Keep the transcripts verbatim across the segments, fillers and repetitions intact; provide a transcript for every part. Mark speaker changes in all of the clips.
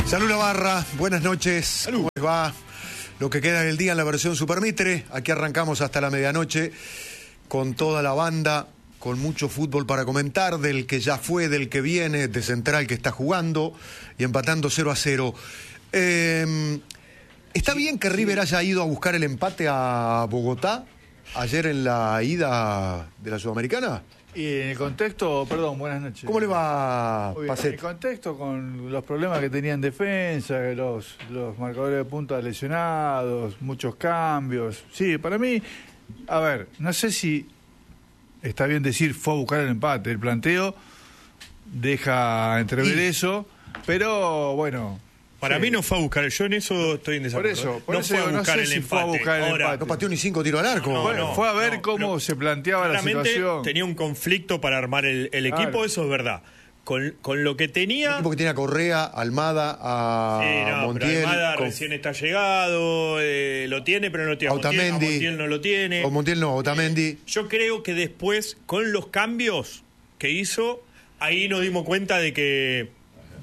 Speaker 1: Salud Navarra, buenas noches. Salud. ¿Cómo les va? Lo que queda del día en la versión Supermitre. Aquí arrancamos hasta la medianoche con toda la banda, con mucho fútbol para comentar, del que ya fue, del que viene, de Central que está jugando y empatando cero a cero. Eh, ¿Está sí, bien que River sí. haya ido a buscar el empate a Bogotá ayer en la ida de la Sudamericana?
Speaker 2: Y en el contexto, perdón, buenas noches.
Speaker 1: ¿Cómo le va, Pacet?
Speaker 2: En el contexto, con los problemas que tenía en defensa, los, los marcadores de punta lesionados, muchos cambios. Sí, para mí, a ver, no sé si está bien decir fue a buscar el empate. El planteo deja entrever y... eso, pero bueno...
Speaker 3: Para sí. mí no fue a buscar, yo en eso estoy en desacuerdo.
Speaker 2: Por eso, por
Speaker 3: no
Speaker 2: eso
Speaker 3: fue a buscar
Speaker 2: no sé
Speaker 3: el
Speaker 2: si
Speaker 3: empate.
Speaker 2: Fue a buscar el
Speaker 3: Ahora,
Speaker 2: empate.
Speaker 1: No pateó ni cinco tiros al arco.
Speaker 2: No,
Speaker 1: bueno,
Speaker 2: no, fue a ver
Speaker 3: no,
Speaker 2: cómo se planteaba la situación.
Speaker 3: Tenía un conflicto para armar el, el equipo, claro. Eso es verdad. Con, con lo que tenía...
Speaker 1: El equipo que tiene a Correa, Almada, a
Speaker 3: sí, no,
Speaker 1: Montiel.
Speaker 3: Pero Almada
Speaker 1: con...
Speaker 3: recién está llegado, eh, lo tiene, pero no lo tiene. A Montiel, a Montiel no lo tiene.
Speaker 1: O Montiel no, Otamendi.
Speaker 3: Eh, yo creo que después, con los cambios que hizo, ahí nos dimos cuenta de que...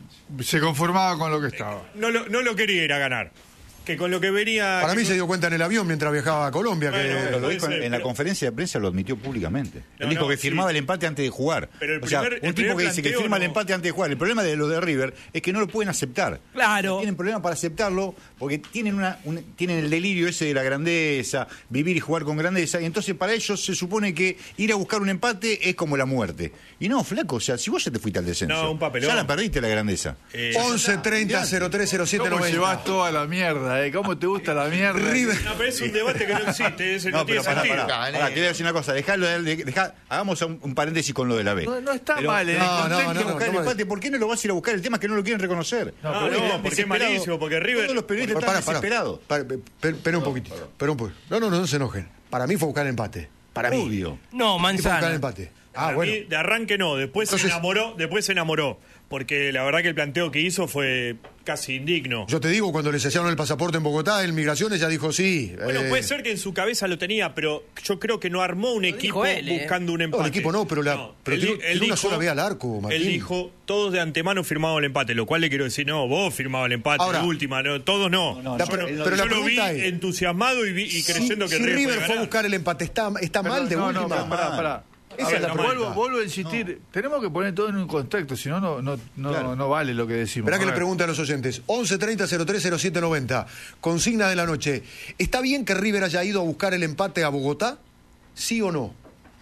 Speaker 2: Se conformaba con lo que estaba.
Speaker 3: No lo, no lo quería ir a ganar. Que con lo que venía...
Speaker 1: Para
Speaker 3: que...
Speaker 1: mí se dio cuenta en el avión mientras viajaba a Colombia.
Speaker 4: Bueno,
Speaker 1: que...
Speaker 4: pero lo dijo
Speaker 3: ser,
Speaker 4: en, en
Speaker 3: pero...
Speaker 4: la conferencia de prensa, lo admitió públicamente.
Speaker 3: No,
Speaker 4: Él dijo
Speaker 3: no,
Speaker 4: que
Speaker 3: sí.
Speaker 4: firmaba el empate antes de jugar.
Speaker 3: Pero el
Speaker 4: o sea,
Speaker 3: primer,
Speaker 4: un
Speaker 3: el
Speaker 4: tipo que dice que firma
Speaker 3: no.
Speaker 4: el empate antes de jugar. El problema de los de River es que no lo pueden aceptar.
Speaker 5: Claro.
Speaker 4: No tienen problema para aceptarlo porque tienen una, un, tienen el delirio ese de la grandeza, vivir y jugar con grandeza. Y entonces para ellos se supone que ir a buscar un empate es como la muerte. Y no, flaco, o sea, si vos ya te fuiste al descenso,
Speaker 3: no, un papelón.
Speaker 4: ya la perdiste la grandeza.
Speaker 3: Eh,
Speaker 1: once treinta cero tres cero siete
Speaker 2: ¿Cómo
Speaker 1: noventa.
Speaker 2: llevas toda la mierda, eh? ¿Cómo te gusta la mierda?
Speaker 1: River.
Speaker 3: No, pero es un debate que no existe, ese no,
Speaker 4: No,
Speaker 3: tiene
Speaker 4: pero pará,
Speaker 3: sentido.
Speaker 4: pará, pará, te voy a decir una cosa, dejalo de, de, dejá, hagamos un, un paréntesis con lo de la B.
Speaker 2: No, no está
Speaker 4: pero,
Speaker 2: mal, ¿eh?
Speaker 4: No, no,
Speaker 1: No,
Speaker 4: no,
Speaker 1: no,
Speaker 4: no, buscar
Speaker 1: no,
Speaker 4: el empate, ¿por qué no lo vas a ir a buscar? El tema es que no lo quieren reconocer.
Speaker 3: No,
Speaker 4: Porque
Speaker 3: no,
Speaker 4: están
Speaker 3: porque es
Speaker 4: desesperados.
Speaker 3: malísimo, porque River...
Speaker 4: Todos los periodistas
Speaker 1: Pará,
Speaker 4: están
Speaker 1: pará,
Speaker 4: desesperados.
Speaker 1: pará, pará, Espera un poquitito. Espera un poquito. No, no, no, no se enojen. Para mí fue buscar el empate. Para mí.
Speaker 4: Obvio.
Speaker 5: No,
Speaker 1: Fue buscar el
Speaker 5: Manzana.
Speaker 1: empate. Ah,
Speaker 3: Para
Speaker 1: bueno.
Speaker 3: mí, de arranque no, después
Speaker 1: Entonces-
Speaker 3: se enamoró, después se enamoró, porque la verdad que el planteo que hizo fue casi indigno.
Speaker 1: Yo te digo, cuando le sellaron el pasaporte en Bogotá, en Migraciones ya dijo sí.
Speaker 3: Bueno,
Speaker 1: eh,
Speaker 3: puede ser que en su cabeza lo tenía, pero yo creo que no armó un equipo
Speaker 5: él, ¿eh?
Speaker 3: buscando un empate.
Speaker 1: No, el equipo no, pero la- pero tiró- tiró una sola vez al arco, Martín.
Speaker 3: Él dijo, todos de antemano firmaban el empate, lo cual le quiero decir, no, vos firmabas el empate,
Speaker 1: Ahora-
Speaker 3: de última, no, todos no.
Speaker 4: No, no,
Speaker 1: La-
Speaker 4: yo-
Speaker 1: pero-
Speaker 4: yo
Speaker 1: pero la
Speaker 3: yo lo vi
Speaker 1: pregunta es,
Speaker 3: entusiasmado y, vi- y
Speaker 1: si,
Speaker 3: creyendo que
Speaker 1: si
Speaker 3: River,
Speaker 1: River
Speaker 3: podía
Speaker 1: fue a
Speaker 3: ganar.
Speaker 1: buscar el empate, ¿está, está mal de
Speaker 2: no,
Speaker 1: última?
Speaker 2: No, pará, pará.
Speaker 1: Esa
Speaker 2: A ver,
Speaker 1: es la
Speaker 2: no,
Speaker 1: pregunta.
Speaker 2: vuelvo, vuelvo a insistir, no. Tenemos que poner todo en un contexto, si no, no, no, no,
Speaker 4: Claro.
Speaker 2: no vale lo que decimos.
Speaker 1: Esperá que
Speaker 2: A
Speaker 1: le
Speaker 2: ver.
Speaker 1: pregunte a los oyentes. once treinta cero tres cero siete noventa. Consigna de la noche. ¿Está bien que River haya ido a buscar el empate a Bogotá? ¿Sí o no?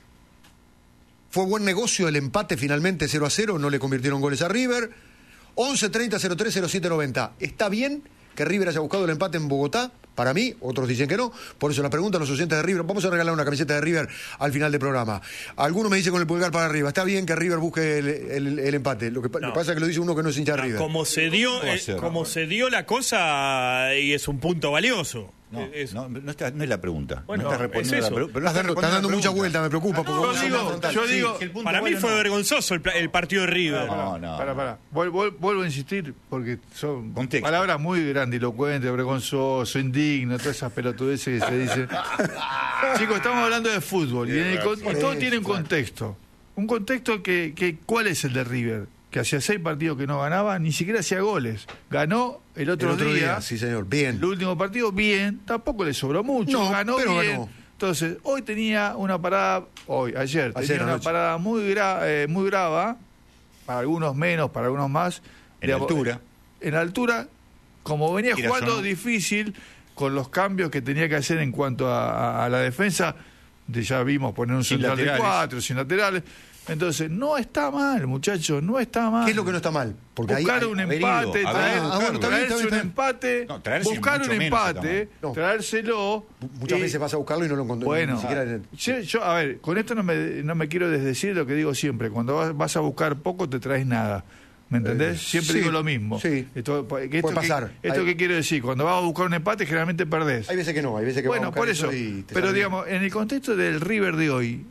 Speaker 1: ¿Fue buen negocio el empate finalmente cero a cero? ¿No le convirtieron goles a River? once treinta cero tres cero siete noventa. ¿Está bien que River haya buscado el empate en Bogotá? Para mí, otros dicen que no. Por eso la pregunta a los oyentes de River. Vamos a regalar una camiseta de River al final del programa. Alguno me dice con el pulgar para arriba. ¿Está bien que River busque el, el- el empate? Lo que, pa-
Speaker 3: No.
Speaker 1: lo que pasa es que lo dice uno que no es hincha de
Speaker 3: No,
Speaker 1: River.
Speaker 3: como se dio,
Speaker 4: ¿Cómo va a
Speaker 3: eh,
Speaker 4: ser?
Speaker 3: como se dio la cosa y es un punto valioso.
Speaker 4: No,
Speaker 3: Es-
Speaker 4: no, no, está, no es la pregunta.
Speaker 3: Bueno,
Speaker 4: no estás respondiendo
Speaker 3: es
Speaker 4: la
Speaker 3: eso.
Speaker 4: pregunta. Pero no
Speaker 1: Estás
Speaker 4: estás
Speaker 1: dando, estás dando mucha
Speaker 4: respondiendo
Speaker 1: vuelta,
Speaker 4: la
Speaker 1: me preocupa. porque
Speaker 2: no,
Speaker 1: vamos a
Speaker 2: digo,
Speaker 1: hablar frontal.
Speaker 2: yo
Speaker 1: Sí.
Speaker 2: digo-
Speaker 4: Si el punto
Speaker 3: Para mí
Speaker 4: bueno,
Speaker 3: fue
Speaker 4: no.
Speaker 3: vergonzoso el, pla- el partido de River.
Speaker 4: No, no.
Speaker 2: Pará, pará. Vuel- vuel- vuelvo a insistir porque son
Speaker 4: Contexto.
Speaker 2: palabras muy grandilocuentes, vergonzoso, indigno, todas esas pelotudeces que se dicen. Chicos, estamos hablando de fútbol y, en el con- y todo tiene un contexto. Un contexto que, que, ¿cuál es el de River? Que hacía seis partidos que no ganaba, ni siquiera hacía goles. Ganó el otro,
Speaker 1: El otro día,
Speaker 2: día,
Speaker 1: sí señor, bien.
Speaker 2: el último partido, bien, tampoco le sobró mucho,
Speaker 1: No,
Speaker 2: ganó
Speaker 1: pero
Speaker 2: bien.
Speaker 1: ganó.
Speaker 2: Entonces, hoy tenía una parada, hoy, ayer,
Speaker 1: Ayer
Speaker 2: tenía una
Speaker 1: anoche.
Speaker 2: parada muy, gra- eh, muy brava, para algunos menos, para algunos más.
Speaker 4: En
Speaker 2: De-
Speaker 4: altura.
Speaker 2: En altura, como venía
Speaker 4: Quiera
Speaker 2: jugando
Speaker 4: yo no.
Speaker 2: difícil, con los cambios que tenía que hacer en cuanto a, a- a la defensa, de ya vimos poner un
Speaker 4: Sin
Speaker 2: central de
Speaker 4: laterales.
Speaker 2: cuatro, sin laterales. Entonces, no está mal, muchachos, no está mal.
Speaker 1: ¿Qué es lo que no está mal? Porque ahí
Speaker 2: Buscar
Speaker 1: hay-
Speaker 2: un
Speaker 4: haber
Speaker 2: empate,
Speaker 4: ido, haber
Speaker 2: traer-
Speaker 4: ido a
Speaker 1: Ah, bueno, está bien,
Speaker 2: traerse
Speaker 1: está bien,
Speaker 2: un
Speaker 1: está bien.
Speaker 2: empate,
Speaker 4: No, traerse
Speaker 2: buscar
Speaker 4: mucho
Speaker 2: un
Speaker 4: menos está
Speaker 2: empate,
Speaker 1: mal. No.
Speaker 2: traérselo.
Speaker 1: Muchas
Speaker 2: y-
Speaker 1: veces vas a buscarlo y no lo encontrás.
Speaker 2: Bueno,
Speaker 1: ni siquiera en el-
Speaker 2: yo, yo, a ver, con esto no me, no me quiero desdecir lo que digo siempre. Cuando vas, vas a buscar poco, te traes nada. ¿Me entendés?
Speaker 1: Eh,
Speaker 2: Siempre
Speaker 1: sí,
Speaker 2: digo lo mismo.
Speaker 1: sí.
Speaker 2: Esto, que esto
Speaker 1: Puede
Speaker 2: que-
Speaker 1: pasar.
Speaker 2: ¿Esto
Speaker 1: Hay-
Speaker 2: qué quiero decir? Cuando vas a buscar un empate, generalmente perdés.
Speaker 1: Hay veces que no, hay veces que vas a
Speaker 2: Bueno,
Speaker 1: buscar
Speaker 2: por eso.
Speaker 1: y te
Speaker 2: Pero
Speaker 1: sale
Speaker 2: digamos, en el contexto del River de hoy,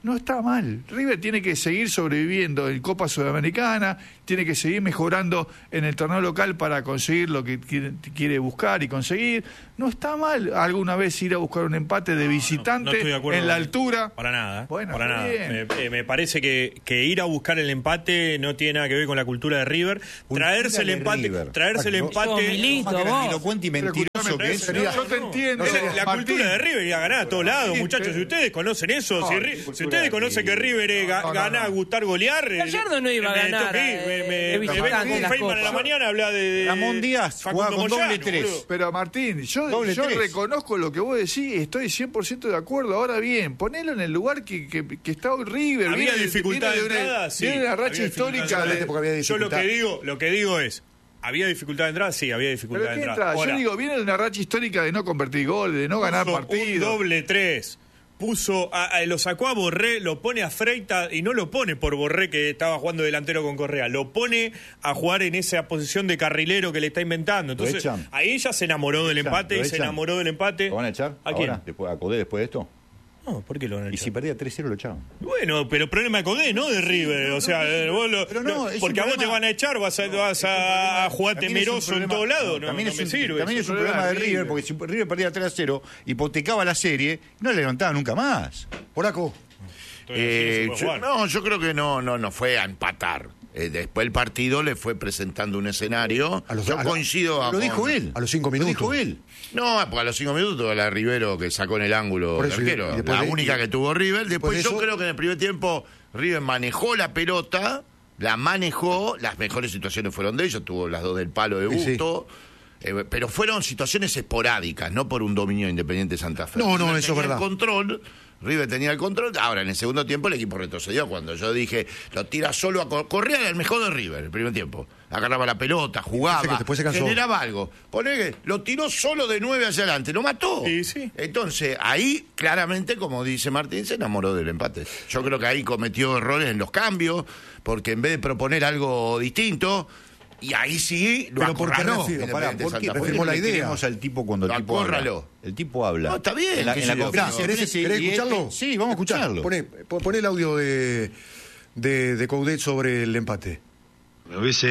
Speaker 2: no está mal. River tiene que seguir sobreviviendo en Copa Sudamericana, tiene que seguir mejorando en el torneo local para conseguir lo que quiere, quiere buscar y conseguir. No está mal alguna vez ir a buscar un empate de visitante
Speaker 3: no, no estoy de acuerdo
Speaker 2: en la altura.
Speaker 3: Para nada,
Speaker 2: bueno,
Speaker 3: para nada.
Speaker 2: Bien.
Speaker 3: Me, eh, me parece que, que ir a buscar el empate no tiene nada que ver con la cultura de River. Traerse el empate,
Speaker 4: River.
Speaker 3: traerse el
Speaker 4: Yo,
Speaker 3: empate.
Speaker 5: Milito,
Speaker 4: Más
Speaker 5: vos.
Speaker 4: grandilocuente y mentiroso que es.
Speaker 2: Pero yo te entiendo.
Speaker 3: Es la
Speaker 2: Martín.
Speaker 3: cultura de River ir a ganar a todos lados,
Speaker 2: Martín,
Speaker 3: muchachos.
Speaker 2: pero-
Speaker 3: Si ustedes conocen eso,
Speaker 2: No,
Speaker 3: si,
Speaker 2: la
Speaker 3: Ri-
Speaker 2: cultura
Speaker 3: si ustedes
Speaker 2: de
Speaker 3: conocen que River es ga-
Speaker 2: No, no,
Speaker 3: gana,
Speaker 2: no.
Speaker 3: gustar, golear. eh,
Speaker 5: Gallardo no iba a
Speaker 3: me
Speaker 5: ganar,
Speaker 3: toqué,
Speaker 5: eh,
Speaker 3: me,
Speaker 5: de
Speaker 3: me, me
Speaker 5: visitante
Speaker 3: ven con
Speaker 5: las
Speaker 3: Feynman en la
Speaker 5: cosas.
Speaker 3: mañana habla de, de
Speaker 4: Ramón Díaz
Speaker 3: Facundo
Speaker 4: jugaba con doble
Speaker 3: Moyano,
Speaker 4: tres.
Speaker 3: boludo.
Speaker 2: Pero Martín, yo,
Speaker 4: Doble
Speaker 2: yo
Speaker 4: tres.
Speaker 2: reconozco lo que vos decís, estoy cien por ciento de acuerdo. Ahora bien, ponelo en el lugar que, que, que está hoy River.
Speaker 3: Había
Speaker 2: viene de-
Speaker 3: dificultad
Speaker 2: viene
Speaker 3: de
Speaker 2: una-
Speaker 3: entrada, sí.
Speaker 2: Viene una racha
Speaker 3: Había dificultad
Speaker 2: histórica
Speaker 3: de
Speaker 2: de...
Speaker 3: entrada.
Speaker 1: porque había
Speaker 3: Yo lo
Speaker 1: dificultad.
Speaker 3: que digo, lo que digo es, ¿había dificultad de entrada? Sí, había
Speaker 2: Pero
Speaker 3: dificultad de
Speaker 2: ¿qué
Speaker 3: entrada.
Speaker 2: entrada? Yo
Speaker 3: Ahora,
Speaker 2: digo, viene de una racha histórica de no convertir goles, de no ganar
Speaker 3: puso un
Speaker 2: partidos.
Speaker 3: doble tres. Puso a, a- lo sacó a Borré, lo pone a Freita y no lo pone por Borré que estaba jugando delantero con Correa, lo pone a jugar en esa posición de carrilero que le está inventando. Entonces,
Speaker 4: echan.
Speaker 3: ahí ya se enamoró del
Speaker 4: Lo echan,
Speaker 3: empate
Speaker 4: lo
Speaker 3: y se
Speaker 4: echan.
Speaker 3: enamoró del empate.
Speaker 4: ¿Lo van a echar?
Speaker 3: ¿A quién?
Speaker 4: ahora? Después, ¿A Codé después de esto?
Speaker 3: No, ¿por qué lo van a
Speaker 4: Y
Speaker 3: echar?
Speaker 4: si perdía tres cero lo echaban.
Speaker 3: Bueno, pero problema de Codé, no de River. o sea, eh, vos lo-
Speaker 4: pero no,
Speaker 3: lo-
Speaker 4: es
Speaker 3: porque
Speaker 4: un
Speaker 3: a vos te
Speaker 4: problema-
Speaker 3: van a echar, vas a, vas a, a jugar
Speaker 4: También es un
Speaker 3: temeroso en
Speaker 4: problema-
Speaker 3: todos lados. No,
Speaker 4: también
Speaker 3: no
Speaker 4: es
Speaker 3: me
Speaker 4: un,
Speaker 3: sirve.
Speaker 4: también
Speaker 3: eso.
Speaker 4: es un problema de River, porque si River perdía tres a cero, hipotecaba la serie, no le levantaba nunca más.
Speaker 1: Polaco.
Speaker 3: Entonces,
Speaker 6: Eh,
Speaker 3: sí, se puede
Speaker 6: yo-
Speaker 3: jugar.
Speaker 6: no, yo creo que no, no, no fue a empatar. Eh, después el partido le fue presentando un escenario.
Speaker 1: A los-
Speaker 6: yo
Speaker 1: a lo-
Speaker 6: coincido.
Speaker 4: Lo
Speaker 6: con-
Speaker 4: dijo él.
Speaker 1: a los cinco
Speaker 4: Lo
Speaker 1: minutos.
Speaker 4: dijo él.
Speaker 6: No, porque a los cinco minutos la Rivero que sacó en el ángulo
Speaker 1: Por
Speaker 6: el
Speaker 1: eso, y-
Speaker 6: arquero.
Speaker 1: y después
Speaker 6: La
Speaker 1: de-
Speaker 6: única
Speaker 1: y-
Speaker 6: que tuvo River. Después
Speaker 1: de
Speaker 6: yo
Speaker 1: eso-
Speaker 6: creo que en el primer tiempo River manejó la pelota, la manejó, las mejores situaciones fueron de ellos, tuvo las dos del palo de
Speaker 1: Sí, sí.
Speaker 6: Busto. eh, pero fueron situaciones esporádicas, no por un dominio Independiente Santa Fe.
Speaker 1: No, no,
Speaker 6: River
Speaker 1: eso es
Speaker 6: tenía
Speaker 1: verdad.
Speaker 6: el control, River tenía el control. Ahora, en el segundo tiempo el equipo retrocedió. Cuando yo dije, lo tira solo a Cor- Correa, era el mejor de River el primer tiempo. Agarraba la pelota, jugaba,
Speaker 1: que después se cansó.
Speaker 6: generaba algo. Poné que lo tiró solo de nueve hacia adelante, lo mató.
Speaker 3: Sí, sí.
Speaker 6: Entonces, ahí claramente, como dice Martín, se enamoró del empate. Yo creo que ahí cometió errores en los cambios, porque en vez de proponer algo distinto, y ahí sí lo
Speaker 1: Pero ¿por qué
Speaker 6: acorraló.
Speaker 1: no?
Speaker 4: Pero pará,
Speaker 6: Independiente
Speaker 4: ¿por qué,
Speaker 6: Santa
Speaker 4: por
Speaker 6: Fe.
Speaker 4: qué
Speaker 1: Reafirmó
Speaker 4: le
Speaker 1: la idea.
Speaker 4: queremos al tipo cuando el
Speaker 6: Lo
Speaker 4: tipo habla?
Speaker 6: acórralo.
Speaker 4: El tipo habla.
Speaker 6: No, está bien,
Speaker 4: En la,
Speaker 6: qué
Speaker 4: en
Speaker 6: sé
Speaker 4: la
Speaker 6: yo.
Speaker 4: conferencia
Speaker 1: ¿Querés,
Speaker 4: de prensa y-
Speaker 1: querés
Speaker 4: y-
Speaker 1: escucharlo?
Speaker 4: Sí, vamos a
Speaker 1: Escuchá,
Speaker 4: escucharlo.
Speaker 1: Poné, po- poné el audio de, de, de Coudet sobre el empate.
Speaker 7: Me hubiese